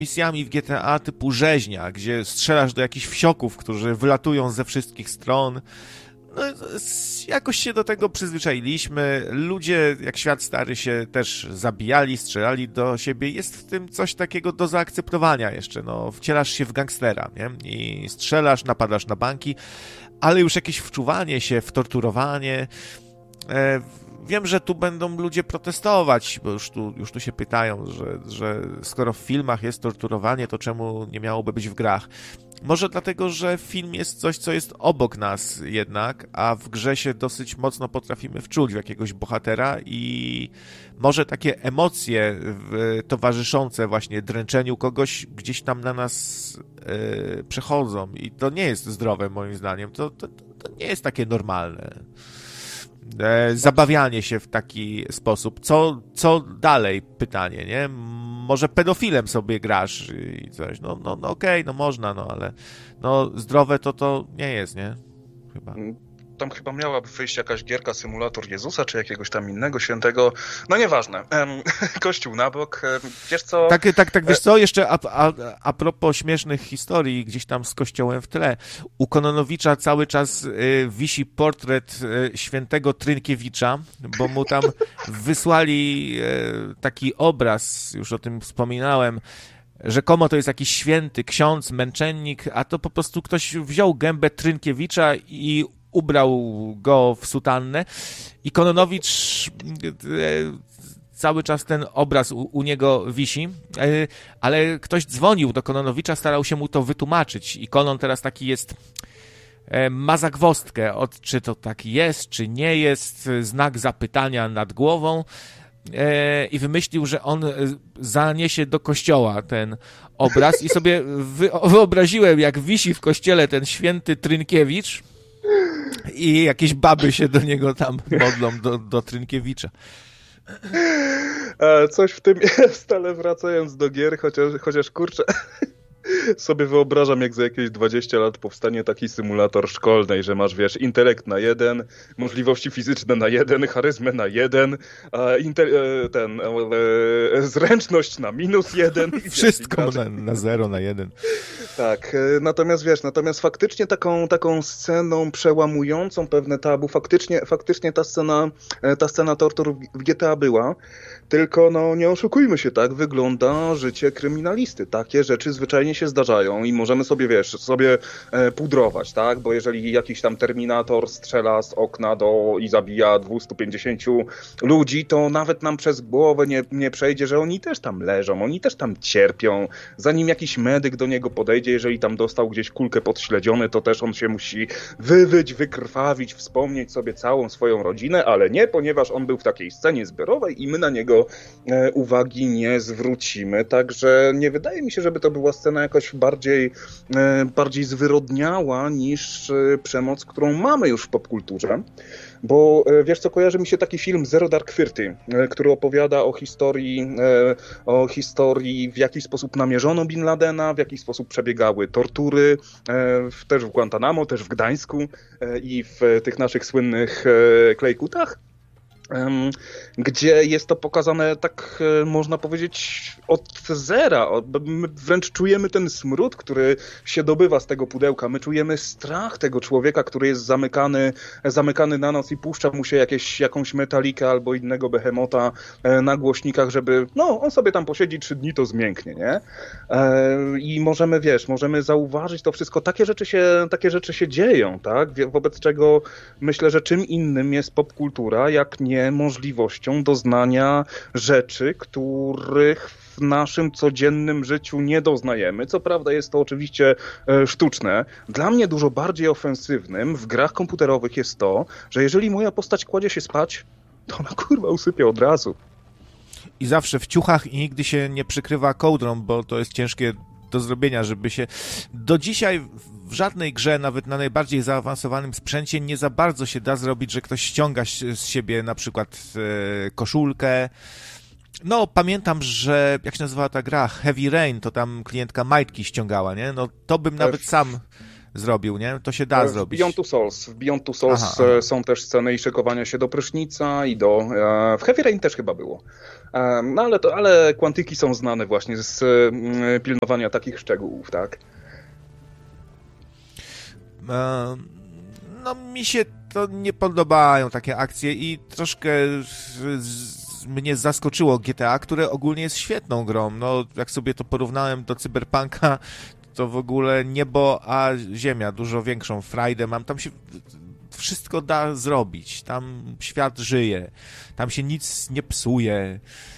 misjami w GTA typu rzeźnia, gdzie strzelasz do jakichś wsioków, którzy wylatują ze wszystkich stron. No, jakoś się do tego przyzwyczailiśmy. Ludzie, jak świat stary, się też zabijali, strzelali do siebie. Jest w tym coś takiego do zaakceptowania jeszcze. No, wcielasz się w gangstera, nie? I strzelasz, napadasz na banki, ale już jakieś wczuwanie się w torturowanie. Wiem, że tu będą ludzie protestować, bo już tu się pytają, że skoro w filmach jest torturowanie, to czemu nie miałoby być w grach? Może dlatego, że film jest coś, co jest obok nas jednak, a w grze się dosyć mocno potrafimy wczuć w jakiegoś bohatera i może takie emocje towarzyszące właśnie dręczeniu kogoś gdzieś tam na nas przechodzą i to nie jest zdrowe moim zdaniem, to nie jest takie normalne. Zabawianie się w taki sposób. Co dalej? Pytanie, nie? Może pedofilem sobie grasz i coś. No okej, no można, no ale no zdrowe to nie jest, nie? Chyba. Tam chyba miałaby wyjść jakaś gierka, symulator Jezusa, czy jakiegoś tam innego świętego. No nieważne. Kościół na bok. Wiesz co? Tak, wiesz co? Jeszcze a propos śmiesznych historii gdzieś tam z kościołem w tle. U Kononowicza cały czas wisi portret świętego Trynkiewicza, bo mu tam wysłali taki obraz, już o tym wspominałem, rzekomo to jest jakiś święty ksiądz, męczennik, a to po prostu ktoś wziął gębę Trynkiewicza i ubrał go w sutannę i Kononowicz cały czas ten obraz u niego wisi, ale ktoś dzwonił do Kononowicza, starał się mu to wytłumaczyć i Konon teraz taki jest, ma zagwozdkę, czy to tak jest, czy nie jest, znak zapytania nad głową i wymyślił, że on zaniesie do kościoła ten obraz i sobie wyobraziłem, jak wisi w kościele ten święty Trynkiewicz i jakieś baby się do niego tam modlą, do Trynkiewicza. Coś w tym jest, ale wracając do gier, chociaż kurczę, sobie wyobrażam, jak za jakieś 20 lat powstanie taki symulator szkolnej, że masz, wiesz, intelekt na 1, możliwości fizyczne na 1, charyzmę na 1, zręczność na -1. Wszystko na 0, na 1. Tak, natomiast faktycznie taką sceną przełamującą pewne tabu, faktycznie ta scena tortur w GTA była, tylko no nie oszukujmy się, tak wygląda życie kryminalisty. Takie rzeczy zwyczajnie się zdarzają i możemy sobie, sobie pudrować, tak? Bo jeżeli jakiś tam Terminator strzela z okna i zabija 250 ludzi, to nawet nam przez głowę nie przejdzie, że oni też tam leżą, oni też tam cierpią. Zanim jakiś medyk do niego podejdzie, jeżeli tam dostał gdzieś kulkę pod śledziony, to też on się musi wywyć, wykrwawić, wspomnieć sobie całą swoją rodzinę, ale nie, ponieważ on był w takiej scenie zbiorowej i my na niego uwagi nie zwrócimy. Także nie wydaje mi się, żeby to była scena jakoś bardziej zwyrodniała niż przemoc, którą mamy już w popkulturze. Bo wiesz co, kojarzy mi się taki film Zero Dark Thirty, który opowiada o historii, w jaki sposób namierzono Bin Ladena, w jaki sposób przebiegały tortury, też w Guantanamo, też w Gdańsku i w tych naszych słynnych Klejkutach, gdzie jest to pokazane, tak można powiedzieć, od zera. My wręcz czujemy ten smród, który się dobywa z tego pudełka. My czujemy strach tego człowieka, który jest zamykany na noc i puszcza mu się jakąś metalikę albo innego behemota na głośnikach, żeby on sobie tam posiedzi 3 dni, to zmięknie, nie? I możemy zauważyć to wszystko. Takie rzeczy się dzieją, tak? Wobec czego myślę, że czym innym jest popkultura, jak nie możliwością doznania rzeczy, których w naszym codziennym życiu nie doznajemy. Co prawda jest to oczywiście sztuczne. Dla mnie dużo bardziej ofensywnym w grach komputerowych jest to, że jeżeli moja postać kładzie się spać, to ona kurwa usypia od razu. I zawsze w ciuchach i nigdy się nie przykrywa kołdrą, bo to jest ciężkie do zrobienia, żeby się... Do dzisiaj w żadnej grze, nawet na najbardziej zaawansowanym sprzęcie, nie za bardzo się da zrobić, że ktoś ściąga z siebie na przykład koszulkę. No, pamiętam, że jak się nazywała ta gra? Heavy Rain, to tam klientka majtki ściągała, nie? No, to bym nawet sam zrobił, nie? To się da zrobić. W Beyond Two Souls są też sceny i szykowania się do prysznica i w Heavy Rain też chyba było. No ale Quantyki są znane właśnie z pilnowania takich szczegółów, tak? No mi się to nie podobają takie akcje i troszkę mnie zaskoczyło GTA, które ogólnie jest świetną grą. No jak sobie to porównałem do Cyberpunka, to w ogóle niebo a ziemia, dużo większą frajdę mam. Tam się wszystko da zrobić. Tam świat żyje. Tam się nic nie psuje.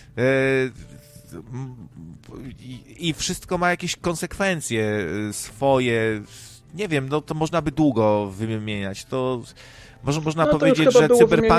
I wszystko ma jakieś konsekwencje swoje. Nie wiem, no to można by długo wymieniać. To można powiedzieć, że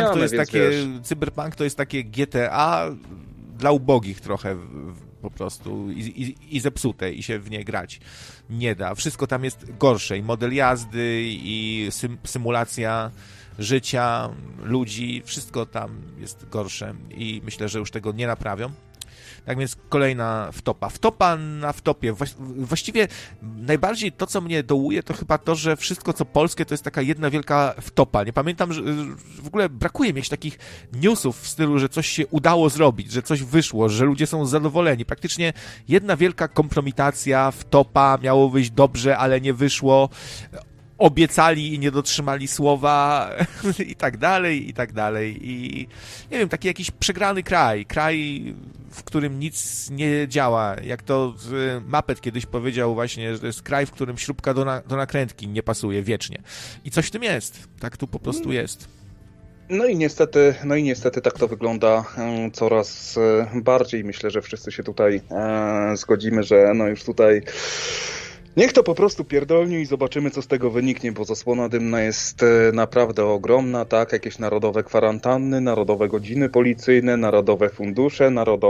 Cyberpunk to jest takie GTA dla ubogich trochę po prostu i zepsute i się w nie grać nie da. Wszystko tam jest gorsze i model jazdy i symulacja życia ludzi, wszystko tam jest gorsze i myślę, że już tego nie naprawią. Tak więc kolejna wtopa. Wtopa na wtopie. Właściwie najbardziej to, co mnie dołuje, to chyba to, że wszystko, co polskie, to jest taka jedna wielka wtopa. Nie pamiętam, że w ogóle brakuje mi takich newsów w stylu, że coś się udało zrobić, że coś wyszło, że ludzie są zadowoleni. Praktycznie jedna wielka kompromitacja, wtopa, miało wyjść dobrze, ale nie wyszło. Obiecali i nie dotrzymali słowa i tak dalej, i tak dalej. I nie wiem, taki jakiś przegrany kraj, w którym nic nie działa. Jak to Muppet kiedyś powiedział właśnie, że to jest kraj, w którym śrubka do nakrętki nie pasuje wiecznie. I coś w tym jest. Tak tu po prostu jest. No i niestety tak to wygląda coraz bardziej. Myślę, że wszyscy się tutaj zgodzimy, że no już tutaj niech to po prostu pierdolni i zobaczymy, co z tego wyniknie, bo zasłona dymna jest naprawdę ogromna, tak? Jakieś narodowe kwarantanny, narodowe godziny policyjne, narodowe fundusze,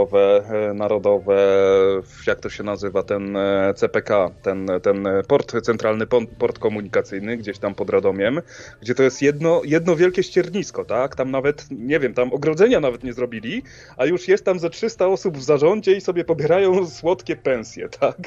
narodowe, jak to się nazywa, ten CPK, ten centralny port komunikacyjny, gdzieś tam pod Radomiem, gdzie to jest jedno wielkie ściernisko, tak? Tam nawet, nie wiem, tam ogrodzenia nawet nie zrobili, a już jest tam ze 300 osób w zarządzie i sobie pobierają słodkie pensje, tak?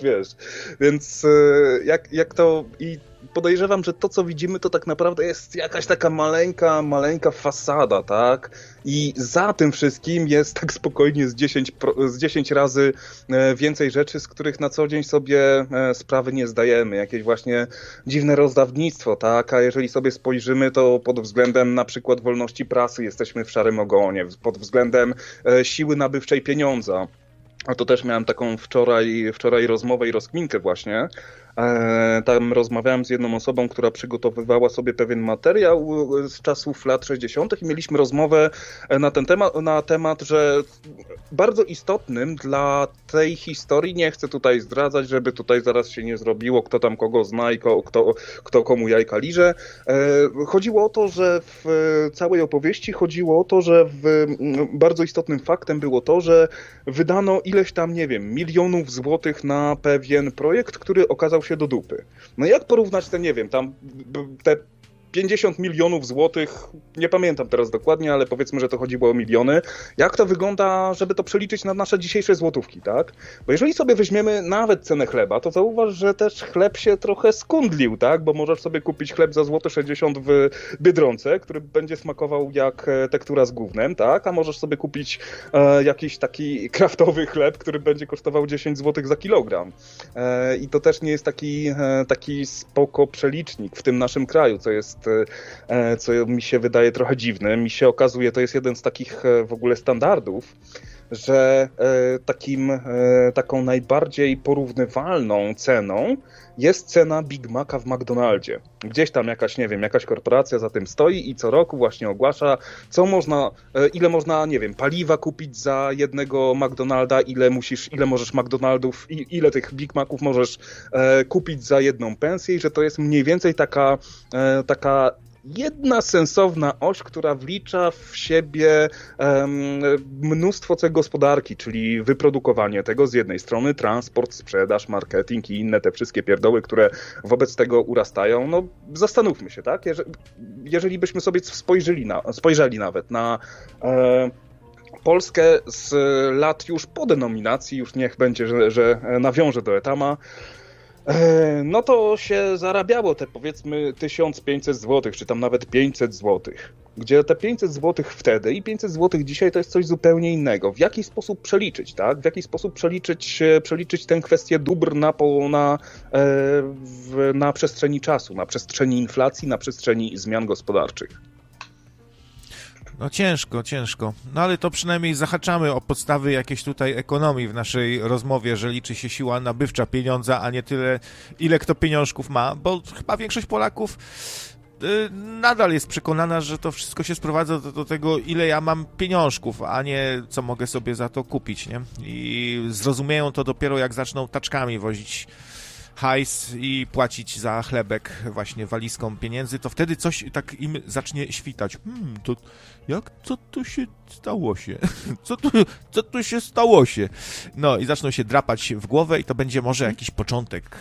Więc jak to i podejrzewam, że to, co widzimy, to tak naprawdę jest jakaś taka maleńka fasada, tak? I za tym wszystkim jest tak spokojnie z 10 razy więcej rzeczy, z których na co dzień sobie sprawy nie zdajemy. Jakieś właśnie dziwne rozdawnictwo, tak? A jeżeli sobie spojrzymy, to pod względem na przykład wolności prasy jesteśmy w szarym ogonie, pod względem siły nabywczej pieniądza. A to też miałem taką wczoraj rozmowę i rozkminkę właśnie. Tam rozmawiałem z jedną osobą, która przygotowywała sobie pewien materiał z czasów lat 60. i mieliśmy rozmowę na temat, że bardzo istotnym dla tej historii, nie chcę tutaj zdradzać, żeby tutaj zaraz się nie zrobiło, kto tam kogo zna i kto komu jajka liże. Chodziło o to, że w całej opowieści bardzo istotnym faktem było to, że wydano ileś tam, nie wiem, milionów złotych na pewien projekt, który okazał się do dupy. No jak porównać te, nie wiem, tam te 50 milionów złotych, nie pamiętam teraz dokładnie, ale powiedzmy, że to chodziło o miliony. Jak to wygląda, żeby to przeliczyć na nasze dzisiejsze złotówki, tak? Bo jeżeli sobie weźmiemy nawet cenę chleba, to zauważ, że też chleb się trochę skundlił, tak? Bo możesz sobie kupić chleb za złote 60 w Biedronce, który będzie smakował jak tektura z gównem, tak? A możesz sobie kupić jakiś taki kraftowy chleb, który będzie kosztował 10 złotych za kilogram. I to też nie jest taki spoko przelicznik w tym naszym kraju, co mi się wydaje trochę dziwne. Mi się okazuje, to jest jeden z takich w ogóle standardów, że taką najbardziej porównywalną ceną jest cena Big Maca w McDonaldzie. Gdzieś tam jakaś korporacja za tym stoi i co roku właśnie ogłasza, ile można, nie wiem, paliwa kupić za jednego McDonalda, ile możesz McDonaldów, ile tych Big Maców możesz kupić za jedną pensję i że to jest mniej więcej taka jedna sensowna oś, która wlicza w siebie mnóstwo cech gospodarki, czyli wyprodukowanie tego z jednej strony, transport, sprzedaż, marketing i inne te wszystkie pierdoły, które wobec tego urastają. No zastanówmy się, tak? Jeżeli byśmy sobie spojrzeli nawet na Polskę z lat już po denominacji, już niech będzie, że nawiążę do Etama, No to się zarabiało te powiedzmy 1500 zł, czy tam nawet 500 zł. Gdzie te 500 zł wtedy i 500 zł dzisiaj to jest coś zupełnie innego. W jaki sposób przeliczyć, tak? W jaki sposób przeliczyć tę kwestię dóbr na przestrzeni czasu, na przestrzeni inflacji, na przestrzeni zmian gospodarczych? No ciężko. No ale to przynajmniej zahaczamy o podstawy jakiejś tutaj ekonomii w naszej rozmowie, że liczy się siła nabywcza pieniądza, a nie tyle, ile kto pieniążków ma, bo chyba większość Polaków nadal jest przekonana, że to wszystko się sprowadza do tego, ile ja mam pieniążków, a nie co mogę sobie za to kupić, nie? I zrozumieją to dopiero jak zaczną taczkami wozić hajs i płacić za chlebek właśnie walizką pieniędzy, to wtedy coś tak im zacznie świtać. Co tu się stało się? Co tu się stało się? No i zaczną się drapać w głowę i to będzie może jakiś początek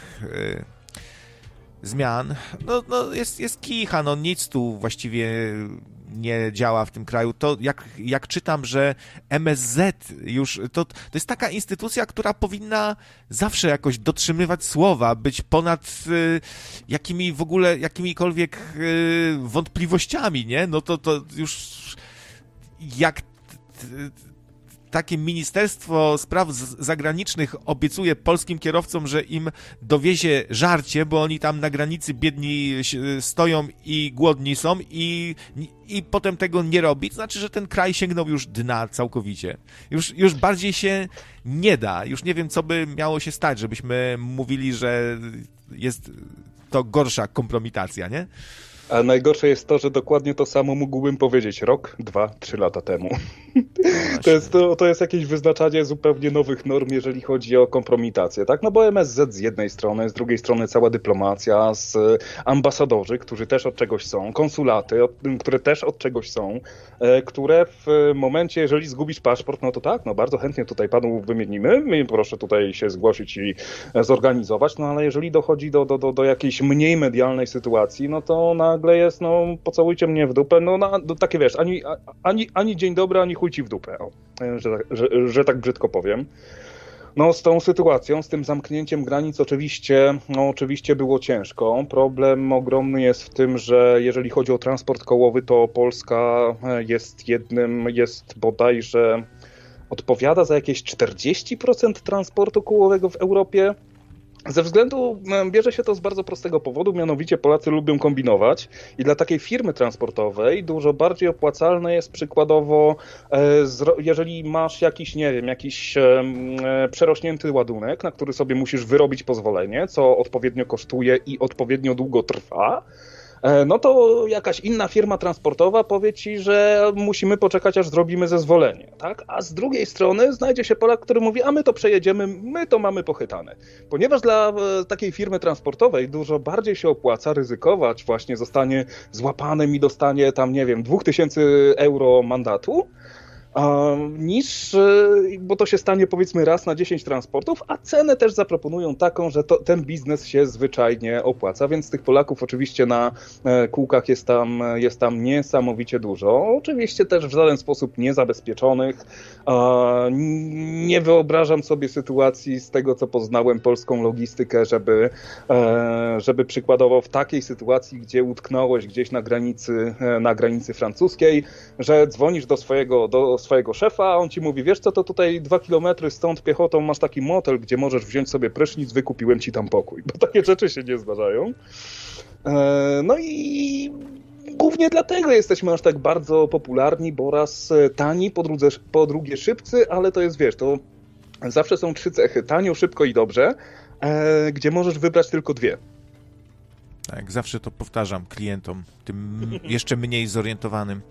zmian. No jest kicha, no nic tu właściwie nie działa w tym kraju. To jak czytam, że MSZ już, to jest taka instytucja, która powinna zawsze jakoś dotrzymywać słowa, być ponad jakimikolwiek wątpliwościami, nie? No to już jak takie Ministerstwo Spraw Zagranicznych obiecuje polskim kierowcom, że im dowiezie żarcie, bo oni tam na granicy biedni stoją i głodni są i potem tego nie robi, to znaczy, że ten kraj sięgnął już dna całkowicie. Już bardziej się nie da. Już nie wiem, co by miało się stać, żebyśmy mówili, że jest to gorsza kompromitacja, nie? A najgorsze jest to, że dokładnie to samo mógłbym powiedzieć rok, 2, 3 lata temu. To jest jakieś wyznaczanie zupełnie nowych norm, jeżeli chodzi o kompromitację, tak? No bo MSZ z jednej strony, z drugiej strony cała dyplomacja, z ambasadorzy, którzy też od czegoś są, konsulaty, które też od czegoś są, które w momencie, jeżeli zgubisz paszport, no to tak, no bardzo chętnie tutaj panu wymienimy, proszę tutaj się zgłosić i zorganizować, no ale jeżeli dochodzi do jakiejś mniej medialnej sytuacji, no to nagle jest, no pocałujcie mnie w dupę, no takie wiesz, ani dzień dobry, ani chuj ci w dupę, że tak brzydko powiem. No z tą sytuacją, z tym zamknięciem granic oczywiście było ciężko. Problem ogromny jest w tym, że jeżeli chodzi o transport kołowy, to Polska jest bodajże odpowiada za jakieś 40% transportu kołowego w Europie. Bierze się to z bardzo prostego powodu, mianowicie Polacy lubią kombinować i dla takiej firmy transportowej dużo bardziej opłacalne jest przykładowo, jeżeli masz jakiś przerośnięty ładunek, na który sobie musisz wyrobić pozwolenie, co odpowiednio kosztuje i odpowiednio długo trwa, no to jakaś inna firma transportowa powie ci, że musimy poczekać, aż zrobimy zezwolenie, tak? A z drugiej strony znajdzie się Polak, który mówi, a my to przejedziemy, my to mamy pochytane. Ponieważ dla takiej firmy transportowej dużo bardziej się opłaca ryzykować, właśnie zostanie złapanym i dostanie tam, nie wiem, 2000 euro mandatu, bo to się stanie powiedzmy raz na 10 transportów, a cenę też zaproponują taką, że ten biznes się zwyczajnie opłaca, więc tych Polaków oczywiście na kółkach jest tam niesamowicie dużo. Oczywiście też w żaden sposób niezabezpieczonych. Nie wyobrażam sobie sytuacji z tego, co poznałem polską logistykę, żeby przykładowo w takiej sytuacji, gdzie utknąłeś gdzieś na granicy francuskiej, że dzwonisz do swojego szefa, a on ci mówi, wiesz co, to tutaj 2 kilometry stąd piechotą masz taki motel, gdzie możesz wziąć sobie prysznic, wykupiłem ci tam pokój, bo takie rzeczy się nie zdarzają. No i głównie dlatego jesteśmy aż tak bardzo popularni, bo raz tani, po drugie szybcy, ale to jest, wiesz, to zawsze są 3 cechy, tanio, szybko i dobrze, gdzie możesz wybrać tylko 2. Tak, zawsze to powtarzam klientom, tym jeszcze mniej zorientowanym.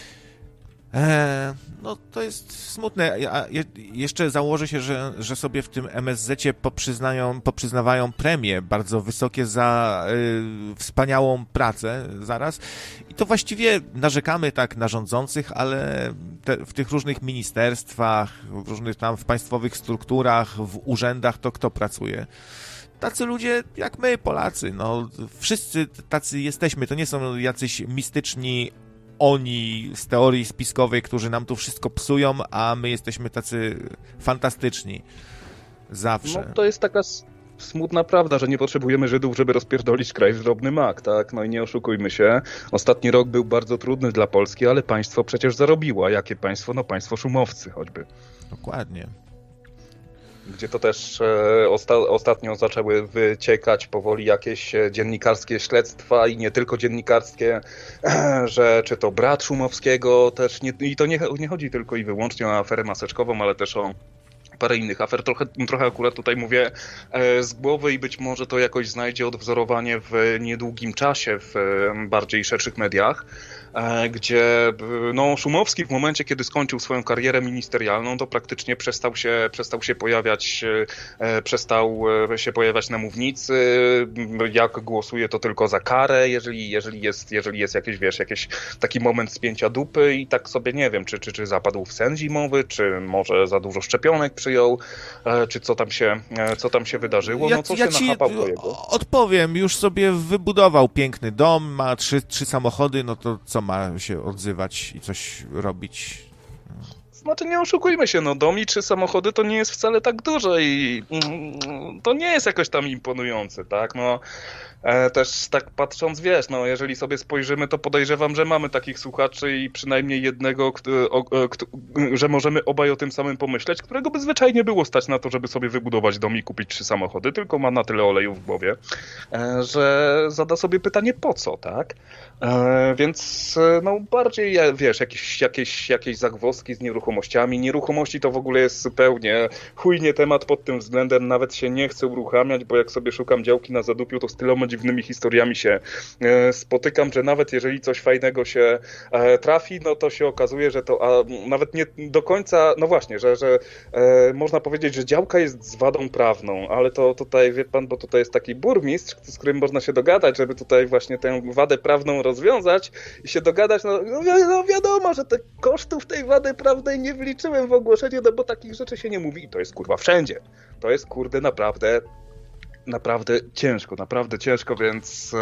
No to jest smutne. Jeszcze założę się, że sobie w tym MSZ-cie poprzyznawają premie bardzo wysokie za wspaniałą pracę zaraz. I to właściwie narzekamy tak na rządzących, ale w tych różnych ministerstwach, w różnych tam w państwowych strukturach, w urzędach, to kto pracuje? Tacy ludzie jak my, Polacy. No, wszyscy tacy jesteśmy. To nie są jacyś mistyczni oni z teorii spiskowej, którzy nam tu wszystko psują, a my jesteśmy tacy fantastyczni. Zawsze. No to jest taka smutna prawda, że nie potrzebujemy Żydów, żeby rozpierdolić kraj w drobny mak, tak? No i nie oszukujmy się. Ostatni rok był bardzo trudny dla Polski, ale państwo przecież zarobiło. A jakie państwo? No państwo szumowcy choćby. Dokładnie. Gdzie to też ostatnio zaczęły wyciekać powoli jakieś dziennikarskie śledztwa i nie tylko dziennikarskie, że czy to brat Szumowskiego też, i to nie chodzi tylko i wyłącznie o aferę maseczkową, ale też o parę innych afer. Trochę akurat tutaj mówię z głowy i być może to jakoś znajdzie odwzorowanie w niedługim czasie w bardziej szerszych mediach, gdzie no, Szumowski w momencie, kiedy skończył swoją karierę ministerialną, to praktycznie przestał się pojawiać na mównicy. Jak głosuje, to tylko za karę, jeżeli jest jakiś taki moment spięcia dupy i tak sobie nie wiem, czy zapadł w sen zimowy, czy może za dużo szczepionek przyjął, czy co tam się wydarzyło, no co się nachapał do jego. Odpowiem, już sobie wybudował piękny dom, ma trzy samochody, no to co ma się odzywać i coś robić? Znaczy nie oszukujmy się, no dom i 3 samochody to nie jest wcale tak dużo i to nie jest jakoś tam imponujące, tak, no też tak patrząc, wiesz, no jeżeli sobie spojrzymy, to podejrzewam, że mamy takich słuchaczy i przynajmniej jednego, że możemy obaj o tym samym pomyśleć, którego by zwyczajnie było stać na to, żeby sobie wybudować dom i kupić 3 samochody, tylko ma na tyle oleju w głowie, że zada sobie pytanie po co, tak? Więc no bardziej, wiesz, jakieś zagwozdki z nieruchomościami. Nieruchomości to w ogóle jest zupełnie chujnie temat pod tym względem, nawet się nie chcę uruchamiać, bo jak sobie szukam działki na Zadupiu, to z tyloma dziwnymi historiami się spotykam, że nawet jeżeli coś fajnego się trafi, no to się okazuje, że to nawet nie do końca, no właśnie, że można powiedzieć, że działka jest z wadą prawną, ale to tutaj, wie pan, bo tutaj jest taki burmistrz, z którym można się dogadać, żeby tutaj właśnie tę wadę prawną rozwiązać i się dogadać, no wiadomo, że te kosztów tej wady prawnej nie wliczyłem w ogłoszenie, no bo takich rzeczy się nie mówi i to jest kurwa wszędzie. To jest kurde naprawdę ciężko, więc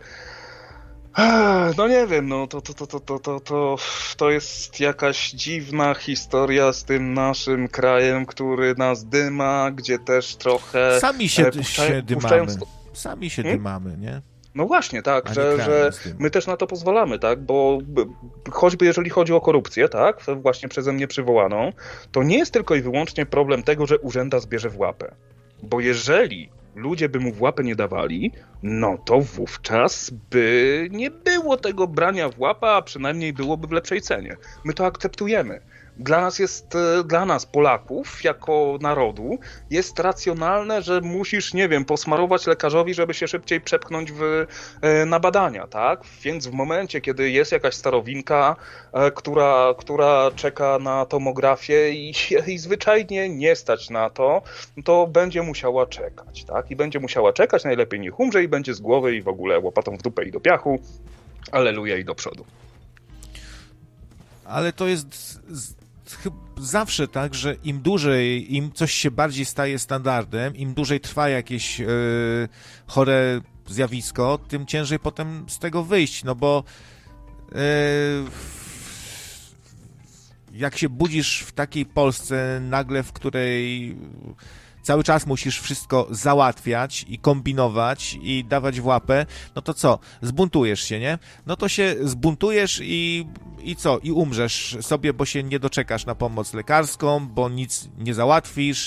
no nie wiem, no to jest jakaś dziwna historia z tym naszym krajem, który nas dyma, gdzie też trochę Sami się dymamy. Sami się dymamy, nie? No właśnie, tak, że my też na to pozwalamy, tak, bo choćby jeżeli chodzi o korupcję, tak, właśnie przeze mnie przywołaną, to nie jest tylko i wyłącznie problem tego, że urzędas bierze w łapę. Bo jeżeli ludzie by mu w łapę nie dawali, no to wówczas by nie było tego brania w łapę, a przynajmniej byłoby w lepszej cenie. My to akceptujemy. Dla nas, Polaków, jako narodu, jest racjonalne, że musisz, nie wiem, posmarować lekarzowi, żeby się szybciej przepchnąć na badania, tak? Więc w momencie, kiedy jest jakaś starowinka, która czeka na tomografię i zwyczajnie nie stać na to, to będzie musiała czekać, tak? I będzie musiała czekać, najlepiej niech umrze i będzie z głowy i w ogóle łopatą w dupę i do piachu, alleluja i do przodu. Ale to jest zawsze tak, że im dłużej, im coś się bardziej staje standardem, im dłużej trwa jakieś chore zjawisko, tym ciężej potem z tego wyjść, no bo jak się budzisz w takiej Polsce nagle, w której cały czas musisz wszystko załatwiać i kombinować i dawać w łapę, no to co? Zbuntujesz się, nie? No to się zbuntujesz i co? I umrzesz sobie, bo się nie doczekasz na pomoc lekarską, bo nic nie załatwisz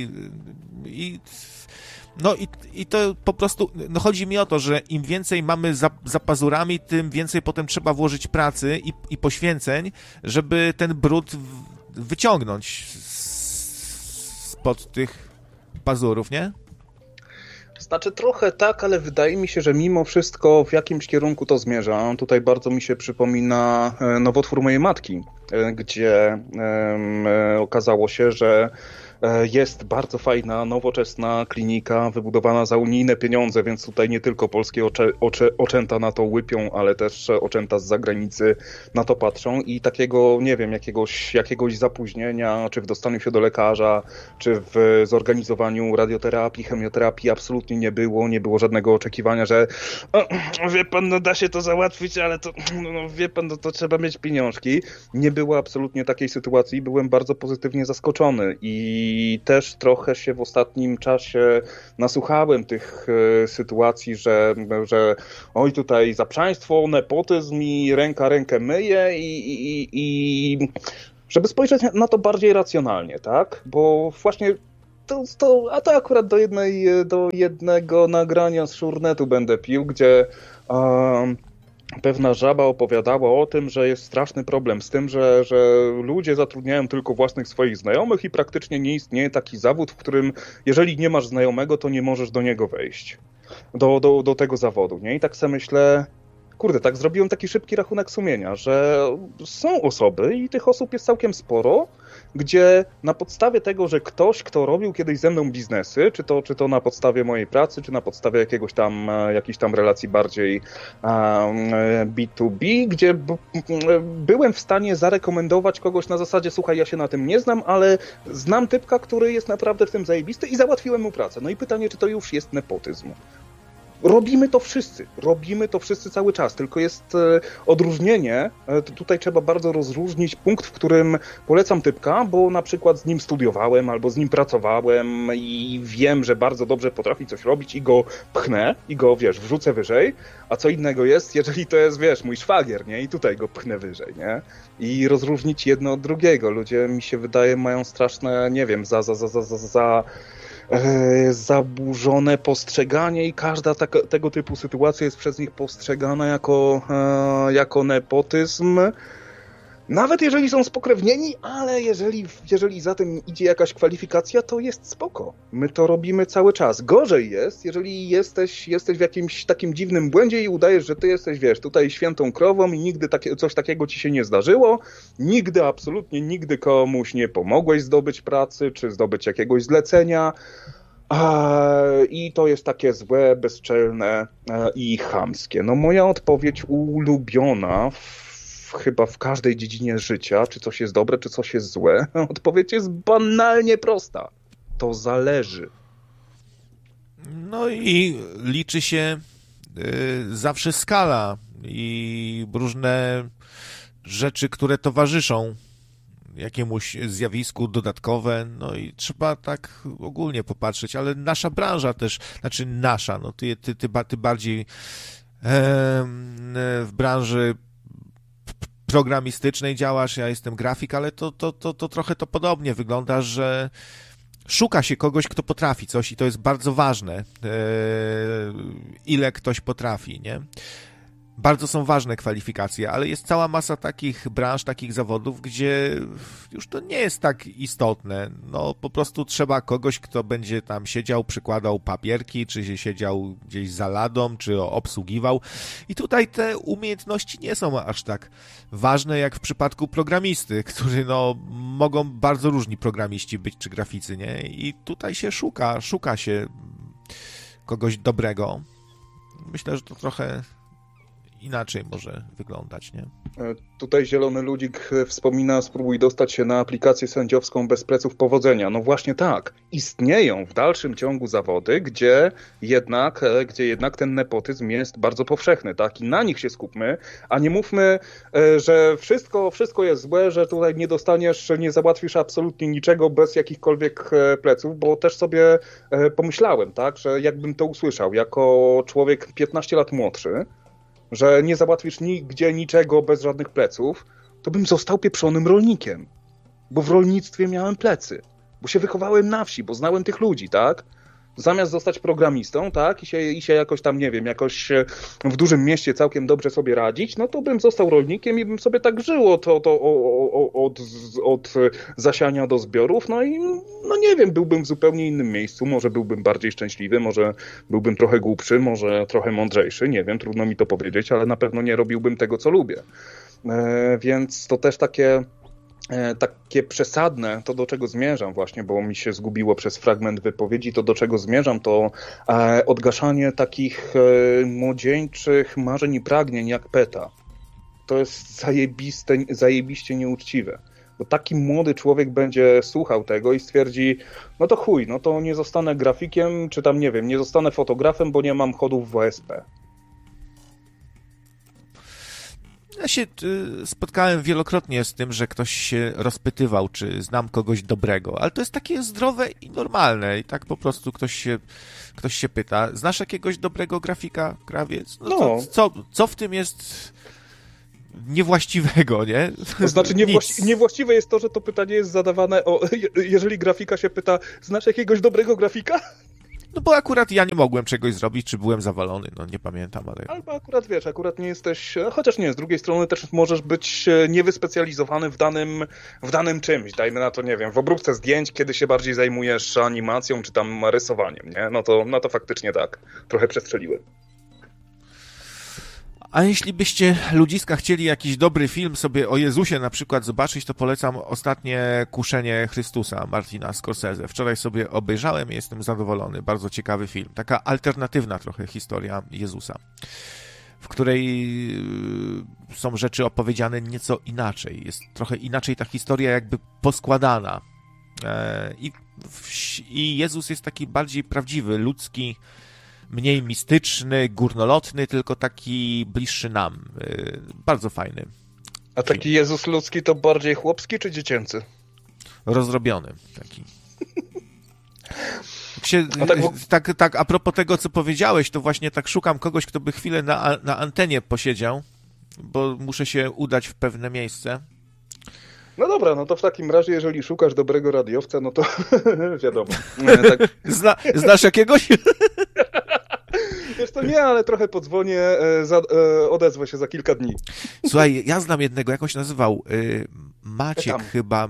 i to po prostu, no chodzi mi o to, że im więcej mamy za pazurami, tym więcej potem trzeba włożyć pracy i poświęceń, żeby ten brud wyciągnąć spod tych pazurów, nie? Znaczy trochę tak, ale wydaje mi się, że mimo wszystko w jakimś kierunku to zmierza. Tutaj bardzo mi się przypomina nowotwór mojej matki, gdzie okazało się, że jest bardzo fajna, nowoczesna klinika wybudowana za unijne pieniądze, więc tutaj nie tylko polskie oczęta na to łypią, ale też oczęta z zagranicy na to patrzą i takiego, nie wiem, jakiegoś zapóźnienia, czy w dostaniu się do lekarza, czy w zorganizowaniu radioterapii, chemioterapii absolutnie nie było żadnego oczekiwania, że wie pan, no da się to załatwić, ale to, no wie pan, no to trzeba mieć pieniążki. Nie było absolutnie takiej sytuacji, byłem bardzo pozytywnie zaskoczony i i też trochę się w ostatnim czasie nasłuchałem tych sytuacji, że oj tutaj zaprzaństwo, nepotyzm i ręka rękę myje i żeby spojrzeć na to bardziej racjonalnie, tak? Bo właśnie to akurat do jednego nagrania z Szurnetu będę pił, gdzie pewna żaba opowiadała o tym, że jest straszny problem z tym, że ludzie zatrudniają tylko własnych swoich znajomych i praktycznie nie istnieje taki zawód, w którym jeżeli nie masz znajomego, to nie możesz do niego wejść, do tego zawodu, nie? I tak sobie myślę, kurde, tak zrobiłem taki szybki rachunek sumienia, że są osoby i tych osób jest całkiem sporo, gdzie na podstawie tego, że ktoś, kto robił kiedyś ze mną biznesy, czy to na podstawie mojej pracy, czy na podstawie jakichś tam relacji bardziej B2B, gdzie byłem w stanie zarekomendować kogoś na zasadzie, słuchaj, ja się na tym nie znam, ale znam typka, który jest naprawdę w tym zajebisty i załatwiłem mu pracę. No i pytanie, czy to już jest nepotyzm? Robimy to wszyscy cały czas, tylko jest odróżnienie, tutaj trzeba bardzo rozróżnić punkt, w którym polecam typka, bo na przykład z nim studiowałem albo z nim pracowałem i wiem, że bardzo dobrze potrafi coś robić i go pchnę i go, wrzucę wyżej, a co innego jest, jeżeli to jest, mój szwagier, nie? I tutaj go pchnę wyżej, nie? I rozróżnić jedno od drugiego. Ludzie, mi się wydaje, mają straszne, nie wiem, zaburzone postrzeganie i każda tego typu sytuacja jest przez nich postrzegana jako nepotyzm. Nawet jeżeli są spokrewnieni, ale jeżeli za tym idzie jakaś kwalifikacja, to jest spoko. My to robimy cały czas. Gorzej jest, jeżeli jesteś w jakimś takim dziwnym błędzie i udajesz, że ty jesteś, tutaj świętą krową i nigdy coś takiego ci się nie zdarzyło. Nigdy, absolutnie nigdy komuś nie pomogłeś zdobyć pracy, czy zdobyć jakiegoś zlecenia. I to jest takie złe, bezczelne i chamskie. No moja odpowiedź ulubiona chyba w każdej dziedzinie życia, czy coś jest dobre, czy coś jest złe, odpowiedź jest banalnie prosta. To zależy. No i liczy się zawsze skala i różne rzeczy, które towarzyszą jakiemuś zjawisku dodatkowe, no i trzeba tak ogólnie popatrzeć, ale nasza branża też, znaczy nasza, no ty bardziej w branży programistycznej działasz, ja jestem grafik, ale to trochę to podobnie wygląda, że szuka się kogoś, kto potrafi coś i to jest bardzo ważne, ile ktoś potrafi, nie? Bardzo są ważne kwalifikacje, ale jest cała masa takich branż, takich zawodów, gdzie już to nie jest tak istotne. No po prostu trzeba kogoś, kto będzie tam siedział, przykładał papierki, czy się siedział gdzieś za ladą, czy obsługiwał. I tutaj te umiejętności nie są aż tak ważne jak w przypadku programisty, którzy mogą bardzo różni programiści być, czy graficy, nie? I tutaj się szuka się kogoś dobrego. Myślę, że to trochę inaczej może wyglądać, nie? Tutaj Zielony Ludzik wspomina, spróbuj dostać się na aplikację sędziowską bez pleców, powodzenia. No właśnie tak. Istnieją w dalszym ciągu zawody, gdzie jednak ten nepotyzm jest bardzo powszechny, tak? I na nich się skupmy, a nie mówmy, że wszystko jest złe, że tutaj nie załatwisz absolutnie niczego bez jakichkolwiek pleców, bo też sobie pomyślałem, tak, że jakbym to usłyszał jako człowiek 15 lat młodszy, że nie załatwisz nigdzie niczego bez żadnych pleców, to bym został pieprzonym rolnikiem. Bo w rolnictwie miałem plecy. Bo się wychowałem na wsi, bo znałem tych ludzi, tak? Zamiast zostać programistą, tak? I się jakoś tam, nie wiem, jakoś w dużym mieście całkiem dobrze sobie radzić, no to bym został rolnikiem i bym sobie tak żył od zasiania do zbiorów, no i no nie wiem, byłbym w zupełnie innym miejscu, może byłbym bardziej szczęśliwy, może byłbym trochę głupszy, może trochę mądrzejszy, nie wiem, trudno mi to powiedzieć, ale na pewno nie robiłbym tego, co lubię. Więc to też takie przesadne, to do czego zmierzam właśnie, bo mi się zgubiło przez fragment wypowiedzi, to do czego zmierzam, to odgaszanie takich młodzieńczych marzeń i pragnień jak PETA. To jest zajebiście nieuczciwe. Bo taki młody człowiek będzie słuchał tego i stwierdzi, no to chuj, no to nie zostanę grafikiem, czy tam nie wiem, nie zostanę fotografem, bo nie mam chodów w OSP. Ja się spotkałem wielokrotnie z tym, że ktoś się rozpytywał, czy znam kogoś dobrego, ale to jest takie zdrowe i normalne i tak po prostu ktoś się pyta, znasz jakiegoś dobrego grafika, krawiec? No. Co w tym jest niewłaściwego, nie? To znaczy niewłaściwe jest to, że to pytanie jest zadawane jeżeli grafika się pyta, znasz jakiegoś dobrego grafika? No bo akurat ja nie mogłem czegoś zrobić, czy byłem zawalony, no nie pamiętam, ale... Albo akurat nie jesteś, chociaż nie, z drugiej strony też możesz być niewyspecjalizowany w danym czymś, dajmy na to, nie wiem, w obróbce zdjęć, kiedy się bardziej zajmujesz animacją, czy tam rysowaniem, nie? No to faktycznie tak, trochę przestrzeliłem. A jeśli byście, ludziska, chcieli jakiś dobry film sobie o Jezusie na przykład zobaczyć, to polecam Ostatnie Kuszenie Chrystusa Martina Scorsese. Wczoraj sobie obejrzałem i jestem zadowolony. Bardzo ciekawy film. Taka alternatywna trochę historia Jezusa, w której są rzeczy opowiedziane nieco inaczej. Jest trochę inaczej ta historia jakby poskładana. I Jezus jest taki bardziej prawdziwy, ludzki, mniej mistyczny, górnolotny, tylko taki bliższy nam. Bardzo fajny. A taki Jezus ludzki to bardziej chłopski czy dziecięcy? Rozrobiony taki. Tak, a propos tego, co powiedziałeś, to właśnie tak szukam kogoś, kto by chwilę na antenie posiedział, bo muszę się udać w pewne miejsce. No dobra, no to w takim razie, jeżeli szukasz dobrego radiowca, no to wiadomo. Tak. Znasz jakiegoś? Wiesz to nie, ale trochę podzwonię, odezwę się za kilka dni. Słuchaj, ja znam jednego, jak on się nazywał, Maciek chyba,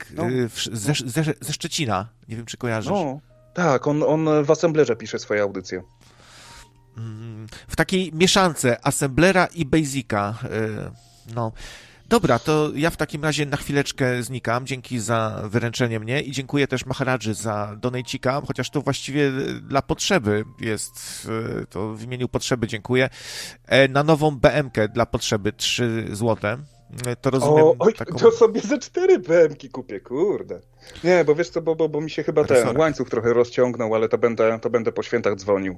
ze Szczecina, nie wiem czy kojarzysz. No, tak, on w Assemblerze pisze swoje audycje. W takiej mieszance Assemblera i Basica, no. Dobra, to ja w takim razie na chwileczkę znikam. Dzięki za wyręczenie mnie i dziękuję też Maharadży za donejcika, chociaż to właściwie dla potrzeby jest, to w imieniu potrzeby dziękuję. Na nową BM-kę dla potrzeby 3 złote. To rozumiem. To sobie ze 4 BM-ki kupię, kurde. Nie, bo wiesz co, bo mi się chyba ten łańcuch trochę rozciągnął, ale to będę po świętach dzwonił.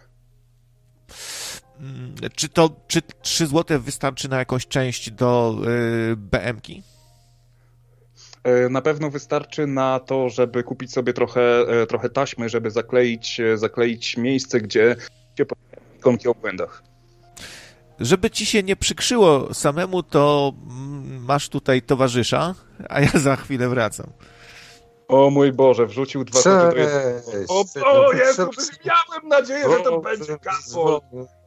Czy 3 złote wystarczy na jakąś część do BM-ki? Na pewno wystarczy na to, żeby kupić sobie trochę taśmy, żeby zakleić miejsce, gdzie się pojawiają ikonki o błędach. Żeby ci się nie przykrzyło samemu, to masz tutaj towarzysza, a ja za chwilę wracam. O mój Boże, wrzucił 2 koty do jednego. O Jezu, miałem nadzieję, że to będzie Gabor.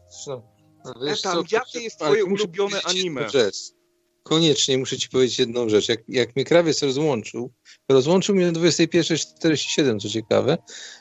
Jakie jest twoje ulubione anime? Koniecznie muszę ci powiedzieć jedną rzecz. Jak mnie krawiec rozłączył mnie o 21:47, co ciekawe,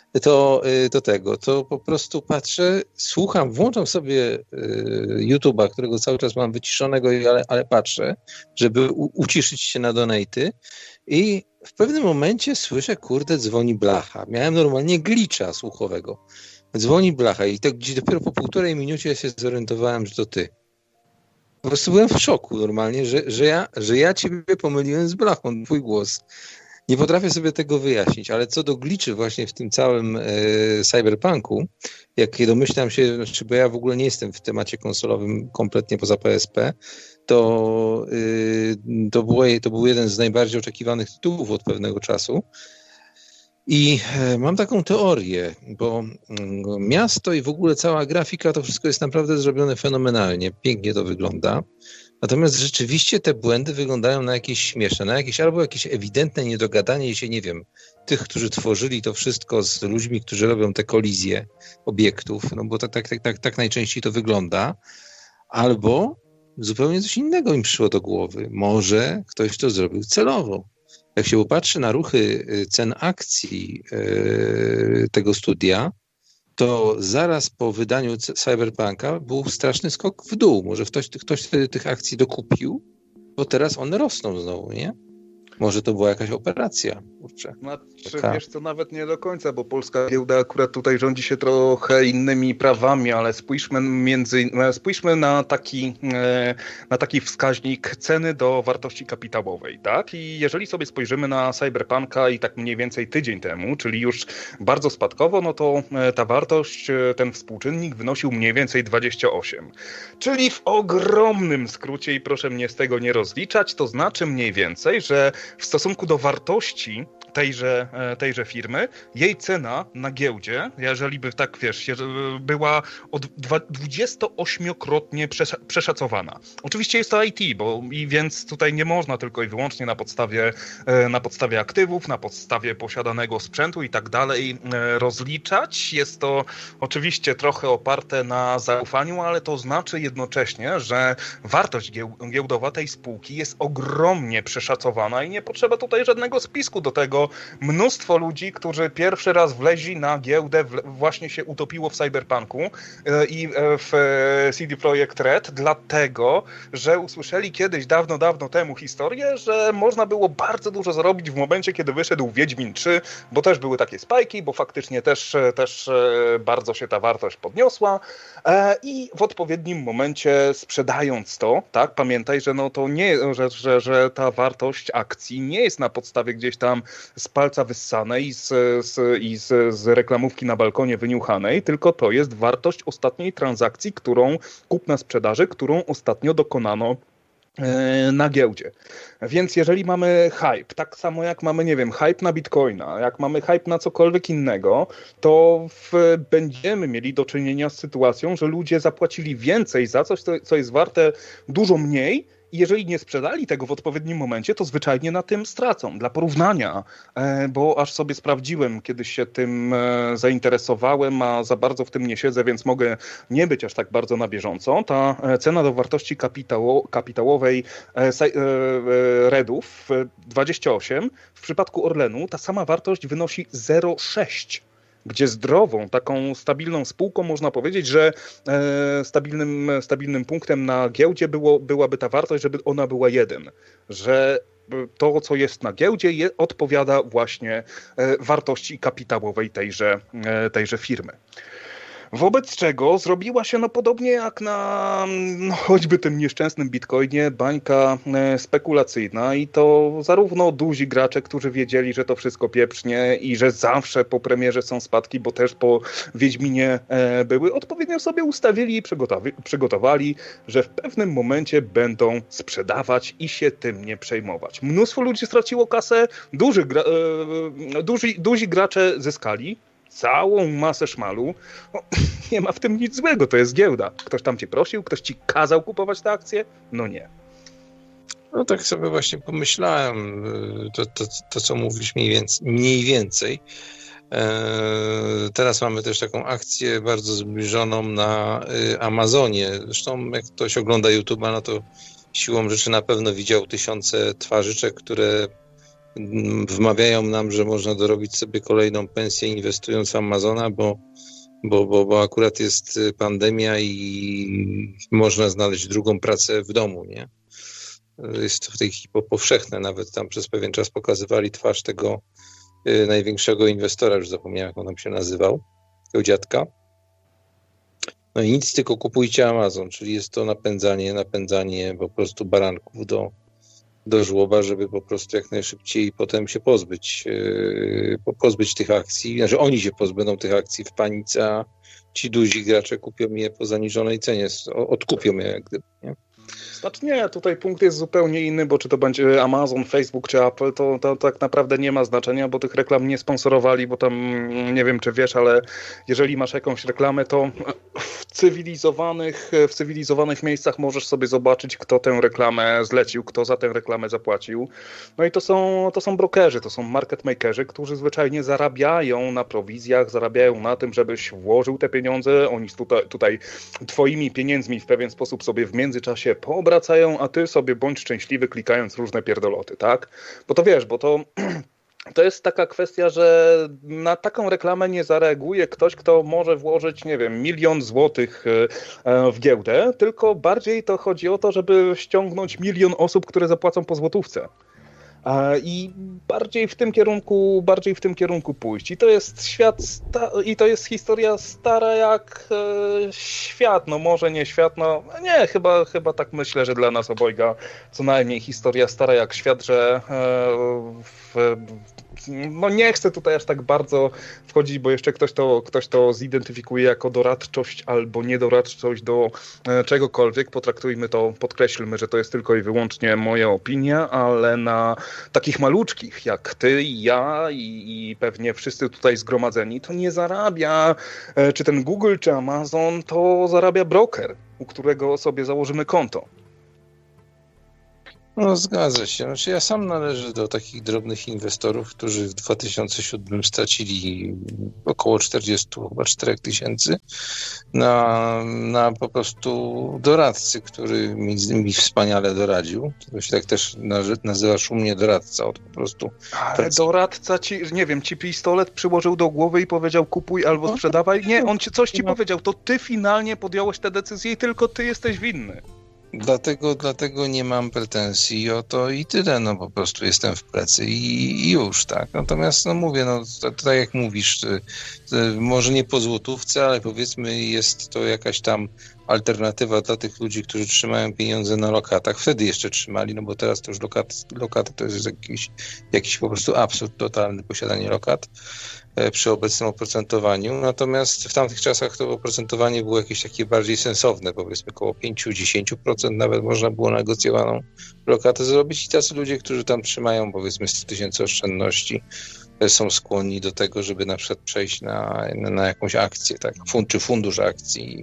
to po prostu patrzę, słucham, włączam sobie YouTube'a, którego cały czas mam wyciszonego, ale patrzę, żeby uciszyć się na donaty i w pewnym momencie słyszę, kurde, dzwoni blacha. Miałem normalnie glitcha słuchowego. Dzwoni blacha i tak gdzieś dopiero po 1,5 minucie ja się zorientowałem, że to ty. Po prostu byłem w szoku normalnie, że ja ciebie pomyliłem z blachą, twój głos. Nie potrafię sobie tego wyjaśnić, ale co do glitchy właśnie w tym całym cyberpunku, jak domyślam się, znaczy, bo ja w ogóle nie jestem w temacie konsolowym kompletnie poza PSP, to był jeden z najbardziej oczekiwanych tytułów od pewnego czasu. I mam taką teorię, bo miasto i w ogóle cała grafika, to wszystko jest naprawdę zrobione fenomenalnie, pięknie to wygląda. Natomiast rzeczywiście te błędy wyglądają na jakieś śmieszne, albo jakieś ewidentne niedogadanie się, nie wiem, tych, którzy tworzyli to wszystko z ludźmi, którzy robią te kolizje obiektów, no bo tak najczęściej to wygląda, albo zupełnie coś innego im przyszło do głowy. Może ktoś to zrobił celowo. Jak się popatrzy na ruchy cen akcji tego studia, to zaraz po wydaniu Cyberpunka był straszny skok w dół. Może ktoś tych akcji dokupił, bo teraz one rosną znowu, nie? Może to była jakaś operacja, kurczę. Znaczy, wiesz co, nawet nie do końca, bo polska giełda akurat tutaj rządzi się trochę innymi prawami, ale spójrzmy na taki wskaźnik ceny do wartości kapitałowej, tak? I jeżeli sobie spojrzymy na Cyberpunka i tak mniej więcej tydzień temu, czyli już bardzo spadkowo, no to ta wartość, ten współczynnik wynosił mniej więcej 28. Czyli w ogromnym skrócie, i proszę mnie z tego nie rozliczać, to znaczy mniej więcej, że w stosunku do wartości tejże firmy, jej cena na giełdzie, jeżeli by tak, wiesz, była od 28-krotnie przeszacowana. Oczywiście jest to IT, więc tutaj nie można tylko i wyłącznie na podstawie aktywów, na podstawie posiadanego sprzętu i tak dalej rozliczać. Jest to oczywiście trochę oparte na zaufaniu, ale to znaczy jednocześnie, że wartość giełdowa tej spółki jest ogromnie przeszacowana i nie potrzeba tutaj żadnego spisku do tego. Mnóstwo ludzi, którzy pierwszy raz wleźli na giełdę, właśnie się utopiło w Cyberpunku i w CD Projekt Red, dlatego, że usłyszeli kiedyś, dawno temu historię, że można było bardzo dużo zarobić w momencie, kiedy wyszedł Wiedźmin 3, bo też były takie spajki, bo faktycznie też bardzo się ta wartość podniosła i w odpowiednim momencie sprzedając to, tak, pamiętaj, że no to nie, że ta wartość akcji nie jest na podstawie gdzieś tam z palca wyssanej i z reklamówki na balkonie wyniuchanej, tylko to jest wartość ostatniej transakcji, kupna-sprzedaży, którą ostatnio dokonano na giełdzie. Więc jeżeli mamy hype, tak samo jak mamy, nie wiem, hype na Bitcoina, jak mamy hype na cokolwiek innego, to będziemy mieli do czynienia z sytuacją, że ludzie zapłacili więcej za coś, co jest warte dużo mniej, i jeżeli nie sprzedali tego w odpowiednim momencie, to zwyczajnie na tym stracą. Dla porównania, bo aż sobie sprawdziłem, kiedyś się tym zainteresowałem, a za bardzo w tym nie siedzę, więc mogę nie być aż tak bardzo na bieżąco. Ta cena do wartości kapitałowej Redów 28, w przypadku Orlenu ta sama wartość wynosi 0,6. Gdzie zdrową, taką stabilną spółką można powiedzieć, że stabilnym punktem na giełdzie byłaby ta wartość, żeby ona była 1. Że to, co jest na giełdzie, odpowiada właśnie wartości kapitałowej tejże firmy. Wobec czego zrobiła się podobnie jak na choćby tym nieszczęsnym Bitcoinie bańka spekulacyjna i to zarówno duzi gracze, którzy wiedzieli, że to wszystko pieprznie i że zawsze po premierze są spadki, bo też po Wiedźminie były, odpowiednio sobie ustawili i przygotowali, że w pewnym momencie będą sprzedawać i się tym nie przejmować. Mnóstwo ludzi straciło kasę, duzi gracze zyskali całą masę szmalu. No, nie ma w tym nic złego, to jest giełda. Ktoś tam cię prosił, ktoś ci kazał kupować te akcje? No nie. No tak sobie właśnie pomyślałem, to co mówisz mniej więcej. Teraz mamy też taką akcję bardzo zbliżoną na Amazonie. Zresztą jak ktoś ogląda YouTube'a, no to siłą rzeczy na pewno widział tysiące twarzyczek, które wmawiają nam, że można dorobić sobie kolejną pensję inwestując w Amazona, bo akurat jest pandemia i można znaleźć drugą pracę w domu, nie? Jest to w tej chwili powszechne, nawet tam przez pewien czas pokazywali twarz tego największego inwestora, już zapomniałem, jak on tam się nazywał, tego dziadka. No i nic, tylko kupujcie Amazon, czyli jest to napędzanie po prostu baranków do żłoba, żeby po prostu jak najszybciej potem się pozbyć tych akcji. Znaczy oni się pozbędą tych akcji w panice, a ci duzi gracze kupią je po zaniżonej cenie, odkupią je jak gdyby, nie? Znaczy nie, tutaj punkt jest zupełnie inny, bo czy to będzie Amazon, Facebook czy Apple, to tak naprawdę nie ma znaczenia, bo tych reklam nie sponsorowali, bo tam nie wiem czy wiesz, ale jeżeli masz jakąś reklamę, to w cywilizowanych miejscach możesz sobie zobaczyć, kto tę reklamę zlecił, kto za tę reklamę zapłacił. No i to są brokerzy, to są market makerzy, którzy zwyczajnie zarabiają na prowizjach, zarabiają na tym, żebyś włożył te pieniądze, oni tutaj twoimi pieniędzmi w pewien sposób sobie w międzyczasie poobracają, a ty sobie bądź szczęśliwy klikając różne pierdoloty, tak? Bo to wiesz, to jest taka kwestia, że na taką reklamę nie zareaguje ktoś, kto może włożyć, nie wiem, 1 000 000 złotych w giełdę, tylko bardziej to chodzi o to, żeby ściągnąć 1 000 000 osób, które zapłacą po złotówce. I bardziej w tym kierunku pójść. I to jest historia stara jak świat, no może nie świat, no nie, chyba tak myślę, że dla nas obojga co najmniej historia stara jak świat, że no nie chcę tutaj aż tak bardzo wchodzić, bo jeszcze ktoś to zidentyfikuje jako doradczość albo niedoradczość do czegokolwiek. Potraktujmy to, podkreślmy, że to jest tylko i wyłącznie moja opinia, ale na takich maluczkich jak ty i ja i pewnie wszyscy tutaj zgromadzeni, to nie zarabia czy ten Google, czy Amazon, to zarabia broker, u którego sobie założymy konto. No zgadza się. Znaczy, ja sam należę do takich drobnych inwestorów, którzy w 2007 stracili około 44 tysięcy na po prostu doradcy, który mi wspaniale doradził. To się tak też nazywasz u mnie doradca. Od po prostu. Ale doradca ci, nie wiem, ci pistolet przyłożył do głowy i powiedział kupuj albo sprzedawaj. Nie, on coś ci powiedział. To ty finalnie podjąłeś tę decyzję i tylko ty jesteś winny. Dlatego nie mam pretensji o to i tyle, no po prostu jestem w plecy i już, tak. Natomiast, no mówię, no tak jak mówisz, może nie po złotówce, ale powiedzmy jest to jakaś tam alternatywa dla tych ludzi, którzy trzymają pieniądze na lokatach. Wtedy jeszcze trzymali, no bo teraz to już lokaty to jest jakiś po prostu absurd totalny, posiadanie lokat przy obecnym oprocentowaniu. Natomiast w tamtych czasach to oprocentowanie było jakieś takie bardziej sensowne, powiedzmy około 5-10% nawet można było negocjowaną lokatę zrobić i tacy ludzie, którzy tam trzymają powiedzmy 100 tysięcy oszczędności, są skłonni do tego, żeby na przykład przejść na jakąś akcję, tak, czy fundusz akcji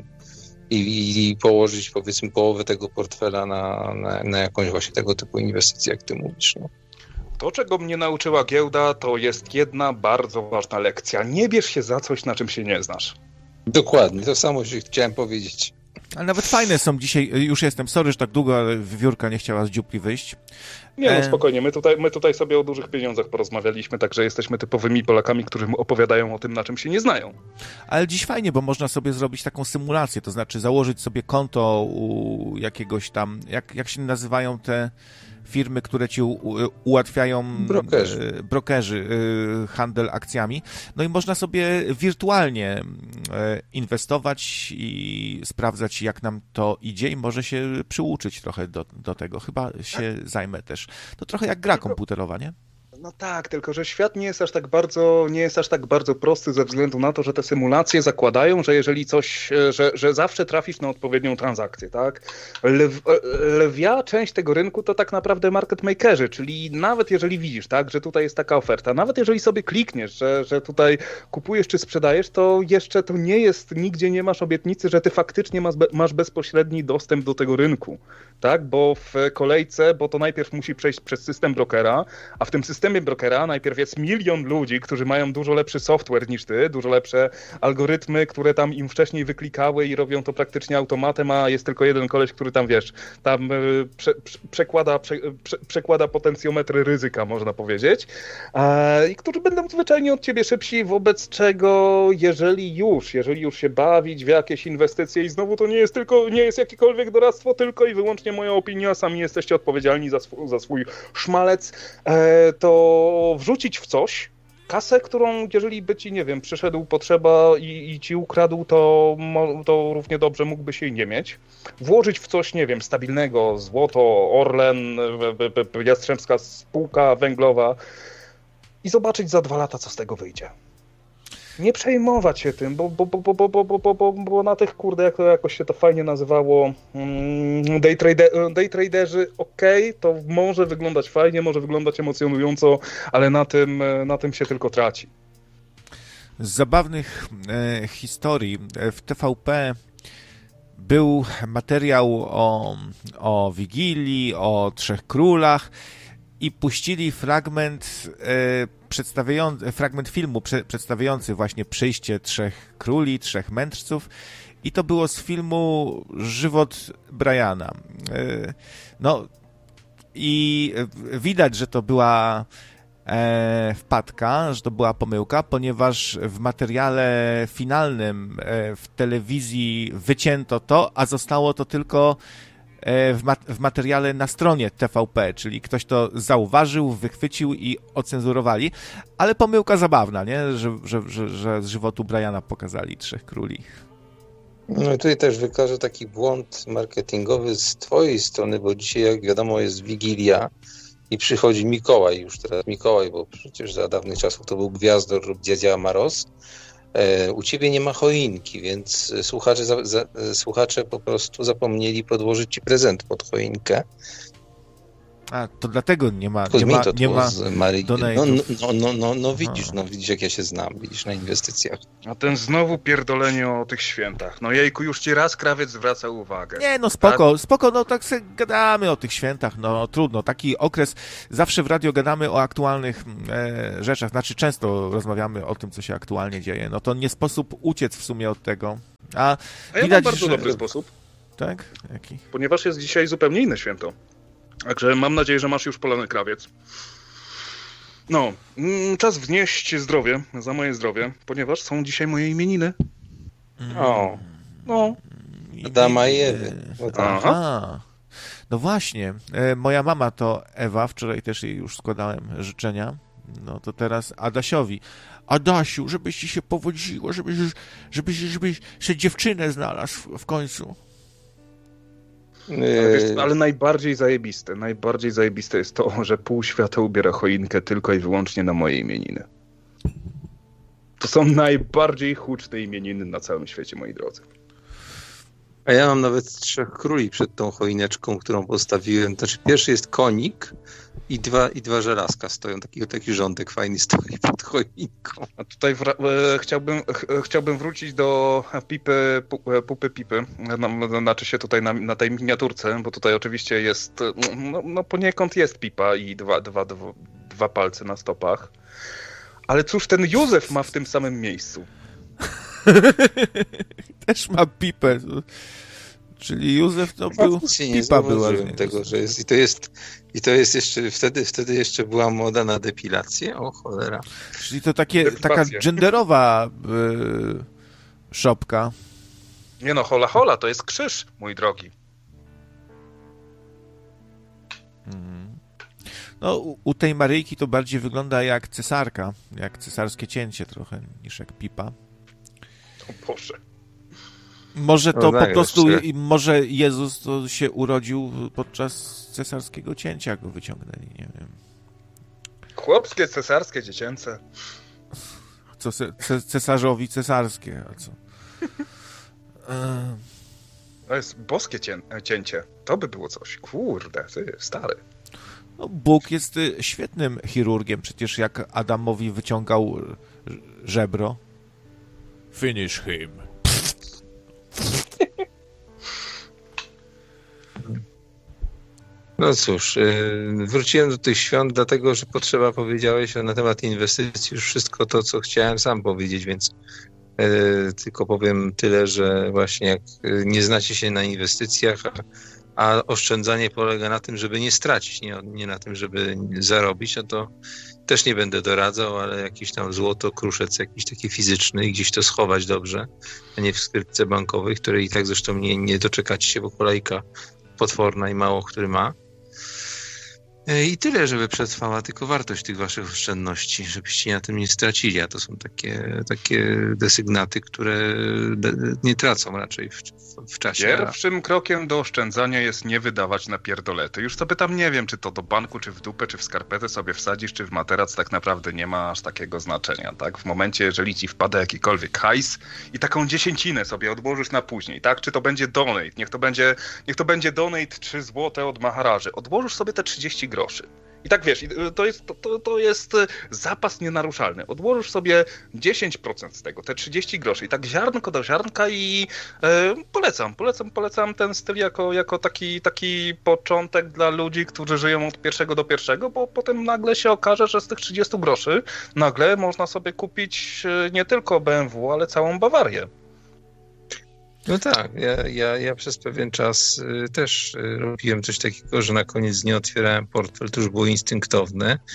i położyć powiedzmy połowę tego portfela na jakąś właśnie tego typu inwestycję, jak ty mówisz. No. To, czego mnie nauczyła giełda, to jest jedna bardzo ważna lekcja. Nie bierz się za coś, na czym się nie znasz. Dokładnie, to samo chciałem powiedzieć. Ale nawet fajne są dzisiaj, już jestem, sorry, że tak długo, ale Wiewiórka nie chciała z dziupli wyjść. Nie, no spokojnie, my tutaj sobie o dużych pieniądzach porozmawialiśmy, także jesteśmy typowymi Polakami, którzy opowiadają o tym, na czym się nie znają. Ale dziś fajnie, bo można sobie zrobić taką symulację, to znaczy założyć sobie konto u jakiegoś tam, jak się nazywają te firmy, które ci ułatwiają brokerzy handel akcjami. No i można sobie wirtualnie inwestować i sprawdzać, jak nam to idzie i może się przyuczyć trochę do tego. Chyba się zajmę też. To trochę jak gra komputerowa, nie? No tak, tylko że świat nie jest aż tak bardzo prosty ze względu na to, że te symulacje zakładają, że jeżeli coś, że zawsze trafisz na odpowiednią transakcję, tak? Lwia część tego rynku to tak naprawdę market makerzy, czyli nawet jeżeli widzisz, tak, że tutaj jest taka oferta, nawet jeżeli sobie klikniesz, że tutaj kupujesz czy sprzedajesz, to jeszcze to nie jest, nigdzie nie masz obietnicy, że ty faktycznie masz bezpośredni dostęp do tego rynku, tak? Bo w kolejce, bo to najpierw musi przejść przez system brokera, a w tym systemie brokera najpierw jest 1 000 000 ludzi, którzy mają dużo lepszy software niż ty, dużo lepsze algorytmy, które tam im wcześniej wyklikały i robią to praktycznie automatem, a jest tylko jeden koleś, który tam, wiesz, tam przekłada potencjometry ryzyka, można powiedzieć, i którzy będą zwyczajnie od ciebie szybsi, wobec czego jeżeli już się bawić w jakieś inwestycje i znowu to nie jest jakiekolwiek doradztwo, tylko i wyłącznie moja opinia, sami jesteście odpowiedzialni za swój szmalec, to wrzucić w coś kasę, którą jeżeli by ci, nie wiem, przyszedł potrzeba i ci ukradł, to równie dobrze mógłbyś jej nie mieć. Włożyć w coś, nie wiem, stabilnego, złoto, Orlen, Jastrzębska Spółka Węglowa i zobaczyć za 2 lata, co z tego wyjdzie. Nie przejmować się tym, bo na tych, kurde, jak to jakoś się to fajnie nazywało, day traderzy, okej, to może wyglądać fajnie, może wyglądać emocjonująco, ale na tym się tylko traci. Z zabawnych historii w TVP był materiał o Wigilii, o 3 królach i puścili fragment filmu przedstawiający właśnie przyjście 3 króli, 3 mędrców i to było z filmu Żywot Briana. No i widać, że to była wpadka, że to była pomyłka, ponieważ w materiale finalnym w telewizji wycięto to, a zostało to tylko w materiale na stronie TVP, czyli ktoś to zauważył, wychwycił i ocenzurowali, ale pomyłka zabawna, nie? Że z żywotu Briana pokazali Trzech Króli. No i tutaj też wykażę taki błąd marketingowy z twojej strony, bo dzisiaj, jak wiadomo, jest Wigilia i przychodzi Mikołaj, już teraz Mikołaj, bo przecież za dawnych czasów to był Gwiazdor lub Dziadzia Moroz. U ciebie nie ma choinki, więc słuchacze po prostu zapomnieli podłożyć ci prezent pod choinkę. A, to dlatego nie ma widzisz, jak ja się znam, widzisz, na inwestycjach. A ten znowu pierdolenie o tych świętach. No jejku, już ci raz krawiec zwraca uwagę. Nie, no spoko, no tak sobie gadamy o tych świętach, no trudno, taki okres, zawsze w radio gadamy o aktualnych rzeczach, znaczy często rozmawiamy o tym, co się aktualnie dzieje, no to nie sposób uciec w sumie od tego. A ja widać, mam bardzo dobry sposób. Tak? Jaki? Ponieważ jest dzisiaj zupełnie inne święto. Także mam nadzieję, że masz już polony krawiec. No, czas wznieść zdrowie, za moje zdrowie, ponieważ są dzisiaj moje imieniny. O. No. Adama i Ewy. Aha. No właśnie, moja mama to Ewa, wczoraj też jej już składałem życzenia. No to teraz Adasiowi. Adasiu, żebyś ci się powodziło, żebyś się dziewczynę znalazł w końcu. Ale najbardziej zajebiste jest to, że pół świata ubiera choinkę tylko i wyłącznie na moje imieniny. To są najbardziej huczne imieniny na całym świecie, moi drodzy. A ja mam nawet Trzech Króli przed tą choineczką, którą postawiłem. Znaczy, pierwszy jest konik i dwa żelazka stoją. Taki rządek fajny stoi pod choinką. A tutaj chciałbym wrócić do pupy Pipy. Znaczy się tutaj na tej miniaturce, bo tutaj oczywiście jest, no poniekąd jest Pipa i dwa palce na stopach. Ale cóż ten Józef ma w tym samym miejscu? Też ma pipę. Czyli Józef to był... Pipa była. Tego, że jest, i to jest jeszcze... Wtedy jeszcze była moda na depilację? O cholera. Czyli to taka genderowa szopka. Nie no, hola, to jest krzyż, mój drogi. No, u tej Maryjki to bardziej wygląda jak cesarka, jak cesarskie cięcie trochę, niż jak Pipa. O Boże. Może to po prostu, może Jezus to się urodził podczas cesarskiego cięcia, go wyciągnęli, nie wiem. Chłopskie, cesarskie, dziecięce. Co cesarzowi cesarskie, a co? To jest boskie cięcie. To by było coś. Kurde, ty, stary. No, Bóg jest świetnym chirurgiem, przecież jak Adamowi wyciągał żebro. Finish him. No cóż, wróciłem do tych świąt dlatego, że potrzeba, powiedziałeś na temat inwestycji już wszystko to, co chciałem sam powiedzieć, więc tylko powiem tyle, że właśnie jak nie znacie się na inwestycjach, a oszczędzanie polega na tym, żeby nie stracić, nie na tym, żeby zarobić, no to też nie będę doradzał, ale jakiś tam złoto, kruszec jakiś taki fizyczny i gdzieś to schować dobrze, a nie w skrytce bankowej, której i tak zresztą nie doczekacie się, bo kolejka potworna i mało który ma. I tyle, żeby przetrwała tylko wartość tych waszych oszczędności, żebyście na tym nie stracili, a to są takie desygnaty, które nie tracą raczej w czasie. Pierwszym krokiem do oszczędzania jest nie wydawać na pierdolety. Już sobie tam nie wiem, czy to do banku, czy w dupę, czy w skarpetę sobie wsadzisz, czy w materac, tak naprawdę nie ma aż takiego znaczenia, tak? W momencie, jeżeli ci wpada jakikolwiek hajs i taką dziesięcinę sobie odłożysz na później, tak? Czy to będzie donate, niech to będzie donate 3 złote od Maharaży. Odłożysz sobie te 30 groszy. I tak wiesz, to jest zapas nienaruszalny. Odłożysz sobie 10% z tego, te 30 groszy i tak ziarnko do ziarnka i polecam ten styl jako taki początek dla ludzi, którzy żyją od pierwszego do pierwszego, bo potem nagle się okaże, że z tych 30 groszy nagle można sobie kupić nie tylko BMW, ale całą Bawarię. No tak, ja przez pewien czas też robiłem coś takiego, że na koniec nie otwierałem portfel, to już było instynktowne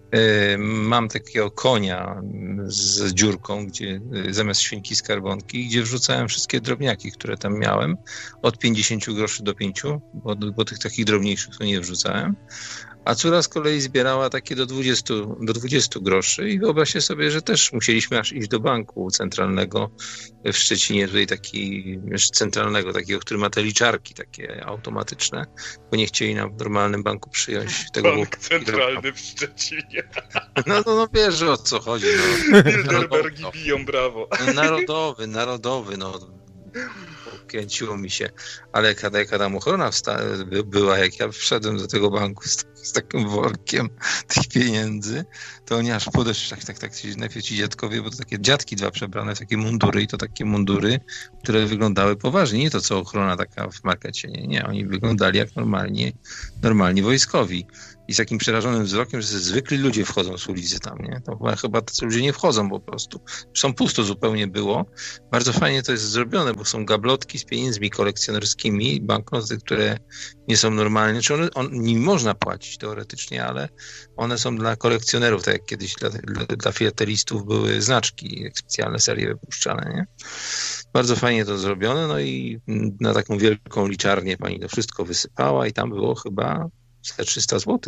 Mam takiego konia z dziurką, gdzie zamiast świnki skarbonki, gdzie wrzucałem wszystkie drobniaki, które tam miałem, od 50 groszy do 5, bo tych takich drobniejszych to nie wrzucałem. A córa z kolei zbierała takie do 20 groszy i wyobraźcie sobie, że też musieliśmy aż iść do banku centralnego w Szczecinie, tutaj centralnego, takiego, który ma te liczarki takie automatyczne, bo nie chcieli nam w normalnym banku przyjąć tego. Bank centralny w Szczecinie. No wiesz, o co chodzi. Bilderbergi biją, brawo. Narodowy, kręciło mi się, ale jaka tam ochrona była, jak ja wszedłem do tego banku z takim workiem tych pieniędzy, to oni aż podeszli, tak najpierw ci dziadkowie, bo to takie dziadki dwa przebrane w takie mundury i to takie mundury, które wyglądały poważnie, nie to co ochrona taka w markecie, nie, oni wyglądali jak normalni wojskowi. I z takim przerażonym wzrokiem, że zwykli ludzie wchodzą z ulicy tam, nie? To chyba tacy ludzie nie wchodzą po prostu. Zresztą pusto zupełnie było. Bardzo fajnie to jest zrobione, bo są gablotki z pieniędzmi kolekcjonerskimi, banknoty, które nie są normalne. Czy nie można płacić teoretycznie, ale one są dla kolekcjonerów, tak jak kiedyś dla filatelistów były znaczki, jak specjalne serie wypuszczane, nie? Bardzo fajnie to zrobione, no i na taką wielką liczarnię pani to wszystko wysypała i tam było chyba 300 zł.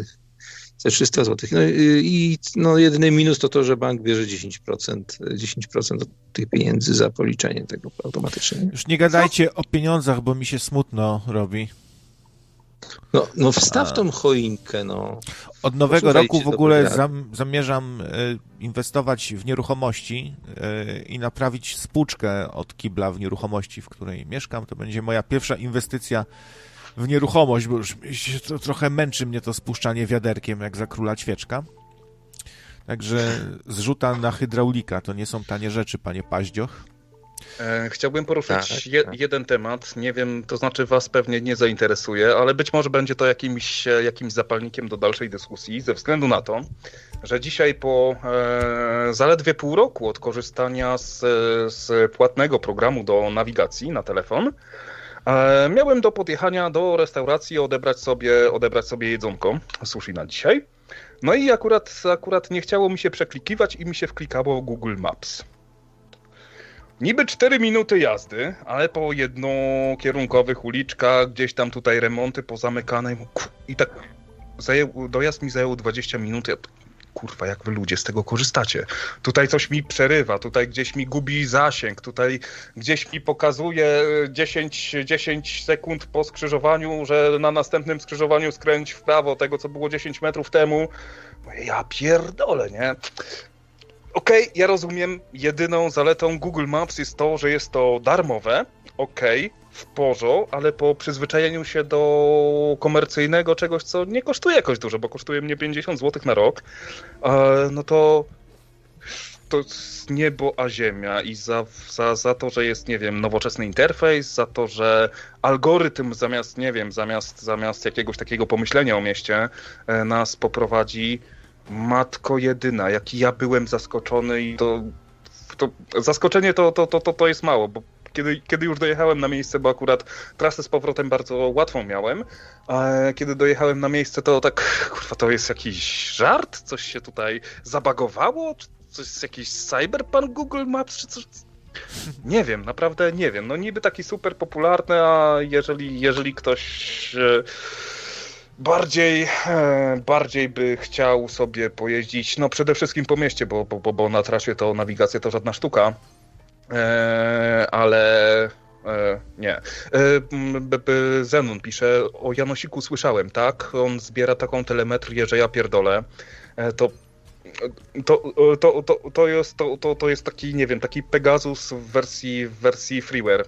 No i jedyny minus to, że bank bierze 10% od tych pieniędzy za policzenie tego automatycznie. Już nie gadajcie o pieniądzach, bo mi się smutno robi. No wstaw tą choinkę, Od nowego roku w ogóle zamierzam inwestować w nieruchomości i naprawić spłuczkę od kibla w nieruchomości, w której mieszkam. To będzie moja pierwsza inwestycja w nieruchomość, bo już trochę męczy mnie to spuszczanie wiaderkiem, jak za króla ćwieczka. Także zrzuta na hydraulika, to nie są tanie rzeczy, panie Paździoch. Chciałbym poruszyć jeden temat, nie wiem, to znaczy was pewnie nie zainteresuje, ale być może będzie to jakimś zapalnikiem do dalszej dyskusji, ze względu na to, że dzisiaj po zaledwie pół roku od korzystania z płatnego programu do nawigacji na telefon, miałem do podjechania do restauracji odebrać sobie jedzonko, sushi na dzisiaj. No i akurat nie chciało mi się przeklikiwać i mi się wklikało Google Maps. Niby 4 minuty jazdy, ale po jednokierunkowych uliczkach, gdzieś tam tutaj remonty pozamykane i tak dojazd mi zajął 20 minut. Kurwa, jak wy ludzie z tego korzystacie? Tutaj coś mi przerywa, tutaj gdzieś mi gubi zasięg, tutaj gdzieś mi pokazuje 10 sekund po skrzyżowaniu, że na następnym skrzyżowaniu skręć w prawo, tego co było 10 metrów temu. Ja pierdolę, nie? Okej, ja rozumiem, jedyną zaletą Google Maps jest to, że jest to darmowe, w porządku, ale po przyzwyczajeniu się do komercyjnego czegoś, co nie kosztuje jakoś dużo, bo kosztuje mnie 50 zł na rok, no to jest niebo a ziemia i za to, że jest, nie wiem, nowoczesny interfejs, za to, że algorytm zamiast jakiegoś takiego pomyślenia o mieście nas poprowadzi. Matko jedyna, jaki ja byłem zaskoczony i to zaskoczenie to jest mało, bo kiedy już dojechałem na miejsce, bo akurat trasę z powrotem bardzo łatwą miałem, a kiedy dojechałem na miejsce, to tak, kurwa, to jest jakiś żart? Coś się tutaj zabagowało? Czy coś jest jakiś cyberpunk Google Maps? Czy coś? Nie wiem, naprawdę nie wiem. No niby taki super popularny, a jeżeli ktoś bardziej by chciał sobie pojeździć, no przede wszystkim po mieście, bo na trasie to nawigacja to żadna sztuka, ale nie. Zenon pisze, o Janosiku słyszałem, tak? On zbiera taką telemetrię, że ja pierdolę. To jest taki, nie wiem, taki Pegasus w wersji freeware.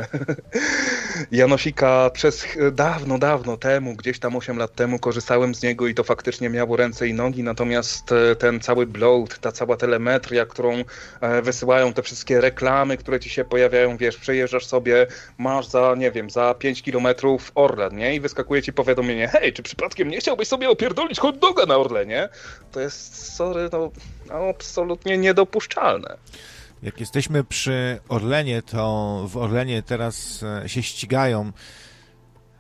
Janosika przez dawno temu, gdzieś tam 8 lat temu korzystałem z niego i to faktycznie miało ręce i nogi, natomiast ten cały bloat, ta cała telemetria, którą wysyłają te wszystkie reklamy, które ci się pojawiają, wiesz, przejeżdżasz sobie, masz za 5 kilometrów Orlen, nie? I wyskakuje ci powiadomienie, hej, czy przypadkiem nie chciałbyś sobie opierdolić hot doga na Orlenie? To jest, absolutnie niedopuszczalne. Jak jesteśmy przy Orlenie, to w Orlenie teraz się ścigają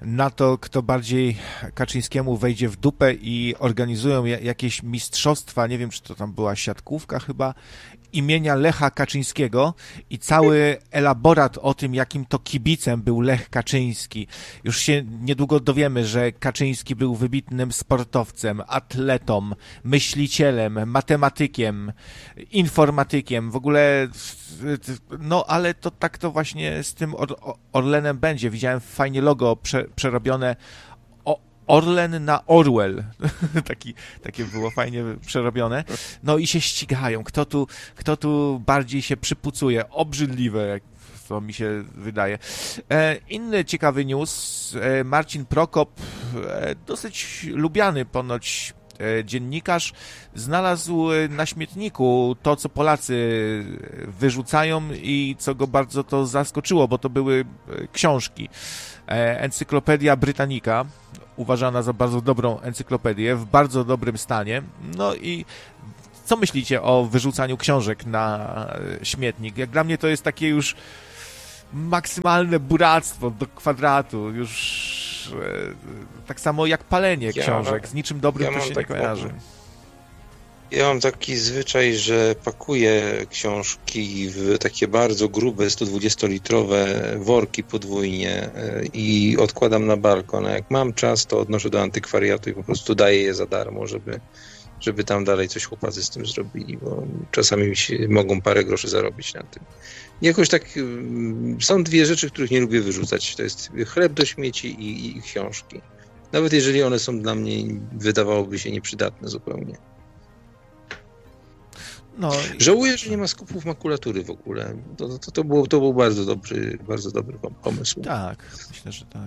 na to, kto bardziej Kaczyńskiemu wejdzie w dupę i organizują jakieś mistrzostwa, nie wiem, czy to tam była siatkówka chyba, imienia Lecha Kaczyńskiego i cały elaborat o tym, jakim to kibicem był Lech Kaczyński. Już się niedługo dowiemy, że Kaczyński był wybitnym sportowcem, atletą, myślicielem, matematykiem, informatykiem, w ogóle, no ale to tak to właśnie z tym Orlenem będzie. Widziałem fajnie logo przerobione Orlen na Orwell. Takie było fajnie przerobione. No i się ścigają. Kto tu bardziej się przypucuje? Obrzydliwe, jak to mi się wydaje. Inny ciekawy news. Marcin Prokop, dosyć lubiany ponoć dziennikarz, znalazł na śmietniku to, co Polacy wyrzucają i co go bardzo to zaskoczyło, bo to były książki. Encyklopedia Britannica, uważana za bardzo dobrą encyklopedię, w bardzo dobrym stanie. No i co myślicie o wyrzucaniu książek na śmietnik? Jak dla mnie to jest takie już maksymalne buractwo do kwadratu, już tak samo jak palenie książek, z niczym dobrym to się nie kojarzy. Ja mam taki zwyczaj, że pakuję książki w takie bardzo grube, 120-litrowe worki podwójnie i odkładam na balkon. A jak mam czas, to odnoszę do antykwariatu i po prostu daję je za darmo, żeby tam dalej coś chłopacy z tym zrobili, bo czasami mogą parę groszy zarobić na tym. Jakoś tak są dwie rzeczy, których nie lubię wyrzucać. To jest chleb do śmieci i książki. Nawet jeżeli one są dla mnie, wydawałoby się nieprzydatne zupełnie. No, żałuję, że nie ma skupów makulatury w ogóle. To był bardzo dobry pomysł. Tak, myślę, że tak.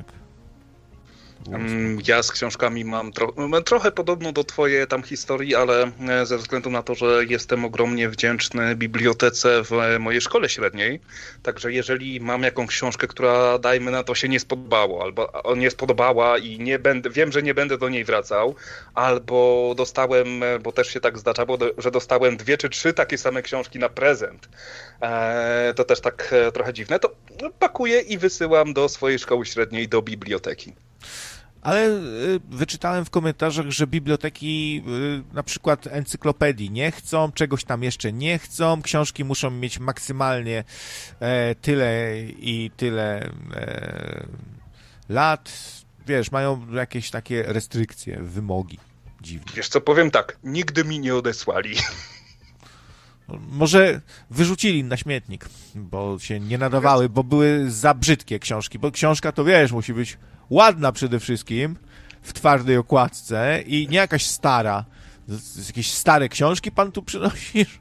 Ja z książkami mam trochę podobną do twojej tam historii, ale ze względu na to, że jestem ogromnie wdzięczny bibliotece w mojej szkole średniej, także jeżeli mam jakąś książkę, która dajmy na to się nie spodobało, albo nie spodobała i wiem, że nie będę do niej wracał, albo dostałem, bo też się tak zdarzało, że dostałem 2 czy 3 takie same książki na prezent, to też tak trochę dziwne, to pakuję i wysyłam do swojej szkoły średniej, do biblioteki. Ale wyczytałem w komentarzach, że biblioteki na przykład encyklopedii nie chcą, czegoś tam jeszcze nie chcą, książki muszą mieć maksymalnie tyle i tyle lat. Wiesz, mają jakieś takie restrykcje, wymogi dziwne. Wiesz co, powiem tak, nigdy mi nie odesłali. Może wyrzucili na śmietnik, bo się nie nadawały, bo były za brzydkie książki, bo książka to wiesz, musi być ładna przede wszystkim, w twardej okładce i nie jakaś stara. Jakieś stare książki pan tu przynosisz?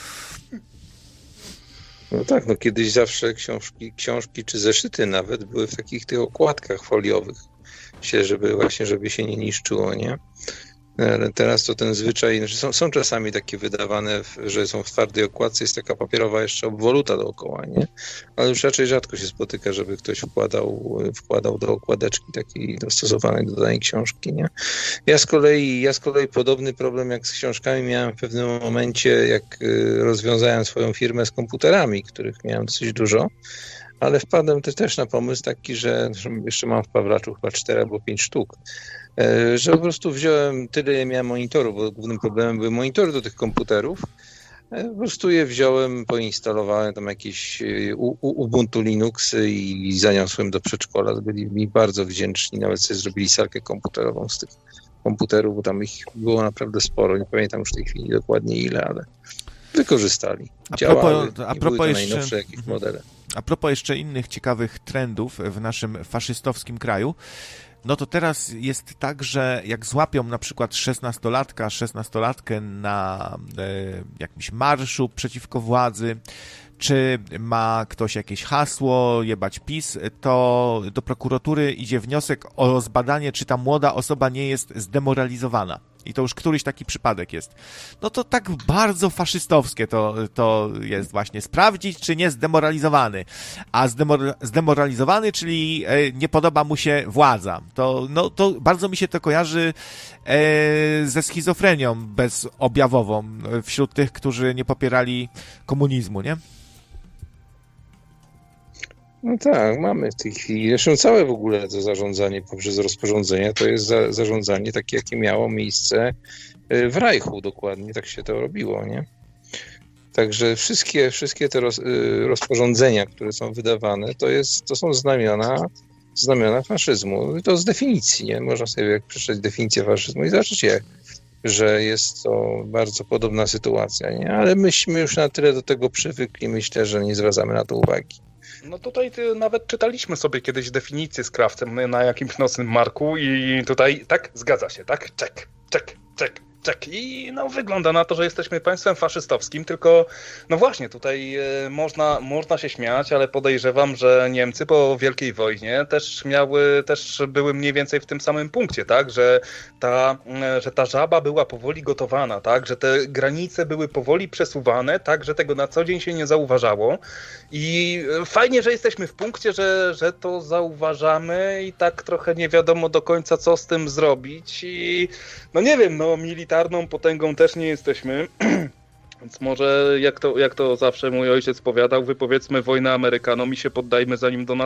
No tak, no kiedyś zawsze książki czy zeszyty nawet były w takich tych okładkach foliowych, żeby się nie niszczyło, nie? Ale teraz to ten zwyczaj, są czasami takie wydawane, że są w twardej okładce, jest taka papierowa jeszcze obwoluta dookoła, nie? Ale już raczej rzadko się spotyka, żeby ktoś wkładał do okładeczki takiej dostosowanej do danej książki, nie? Ja z kolei podobny problem jak z książkami miałem w pewnym momencie, jak rozwiązałem swoją firmę z komputerami, których miałem dosyć dużo, ale wpadłem też na pomysł taki, że jeszcze mam w Pawlaczu chyba 4 albo 5 sztuk, że po prostu wziąłem tyle, ile miałem monitorów, bo głównym problemem były monitory do tych komputerów. Po prostu je wziąłem, poinstalowałem tam jakieś Ubuntu Linuxy i zaniosłem do przedszkola. Byli mi bardzo wdzięczni, nawet sobie zrobili salkę komputerową z tych komputerów, bo tam ich było naprawdę sporo. Nie pamiętam już w tej chwili dokładnie ile, ale wykorzystali. Działały, były to najnowsze jakieś modele. A propos jeszcze innych ciekawych trendów w naszym faszystowskim kraju, no to teraz jest tak, że jak złapią na przykład 16-latkę na jakimś marszu przeciwko władzy, czy ma ktoś jakieś hasło, jebać PiS, to do prokuratury idzie wniosek o zbadanie, czy ta młoda osoba nie jest zdemoralizowana. I to już któryś taki przypadek jest. No to tak bardzo faszystowskie to jest właśnie. Sprawdzić, czy nie zdemoralizowany. A zdemoralizowany, czyli nie podoba mu się władza. To bardzo mi się to kojarzy ze schizofrenią bezobjawową wśród tych, którzy nie popierali komunizmu, nie? No tak, mamy w tej chwili. Zresztą całe w ogóle to zarządzanie poprzez rozporządzenia to jest zarządzanie takie, jakie miało miejsce w Reichu dokładnie, tak się to robiło, nie? Także wszystkie te rozporządzenia, które są wydawane, to są znamiona faszyzmu. I to z definicji, nie? Można sobie przeczytać definicję faszyzmu i zobaczycie, że jest to bardzo podobna sytuacja, nie? Ale myśmy już na tyle do tego przywykli, myślę, że nie zwracamy na to uwagi. No tutaj nawet czytaliśmy sobie kiedyś definicję z Krawcem na jakimś nocnym marku i tutaj tak, zgadza się, tak? Czek. I no wygląda na to, że jesteśmy państwem faszystowskim, tylko no właśnie tutaj można się śmiać, ale podejrzewam, że Niemcy po Wielkiej Wojnie też były mniej więcej w tym samym punkcie, tak? Że ta żaba była powoli gotowana, tak? Że te granice były powoli przesuwane, tak? Że tego na co dzień się nie zauważało i fajnie, że jesteśmy w punkcie, że to zauważamy i tak trochę nie wiadomo do końca co z tym zrobić i no nie wiem, no militarną potęgą też nie jesteśmy, więc może jak to zawsze mój ojciec powiadał, wypowiedzmy wojnę Amerykanom i się poddajmy zanim do nas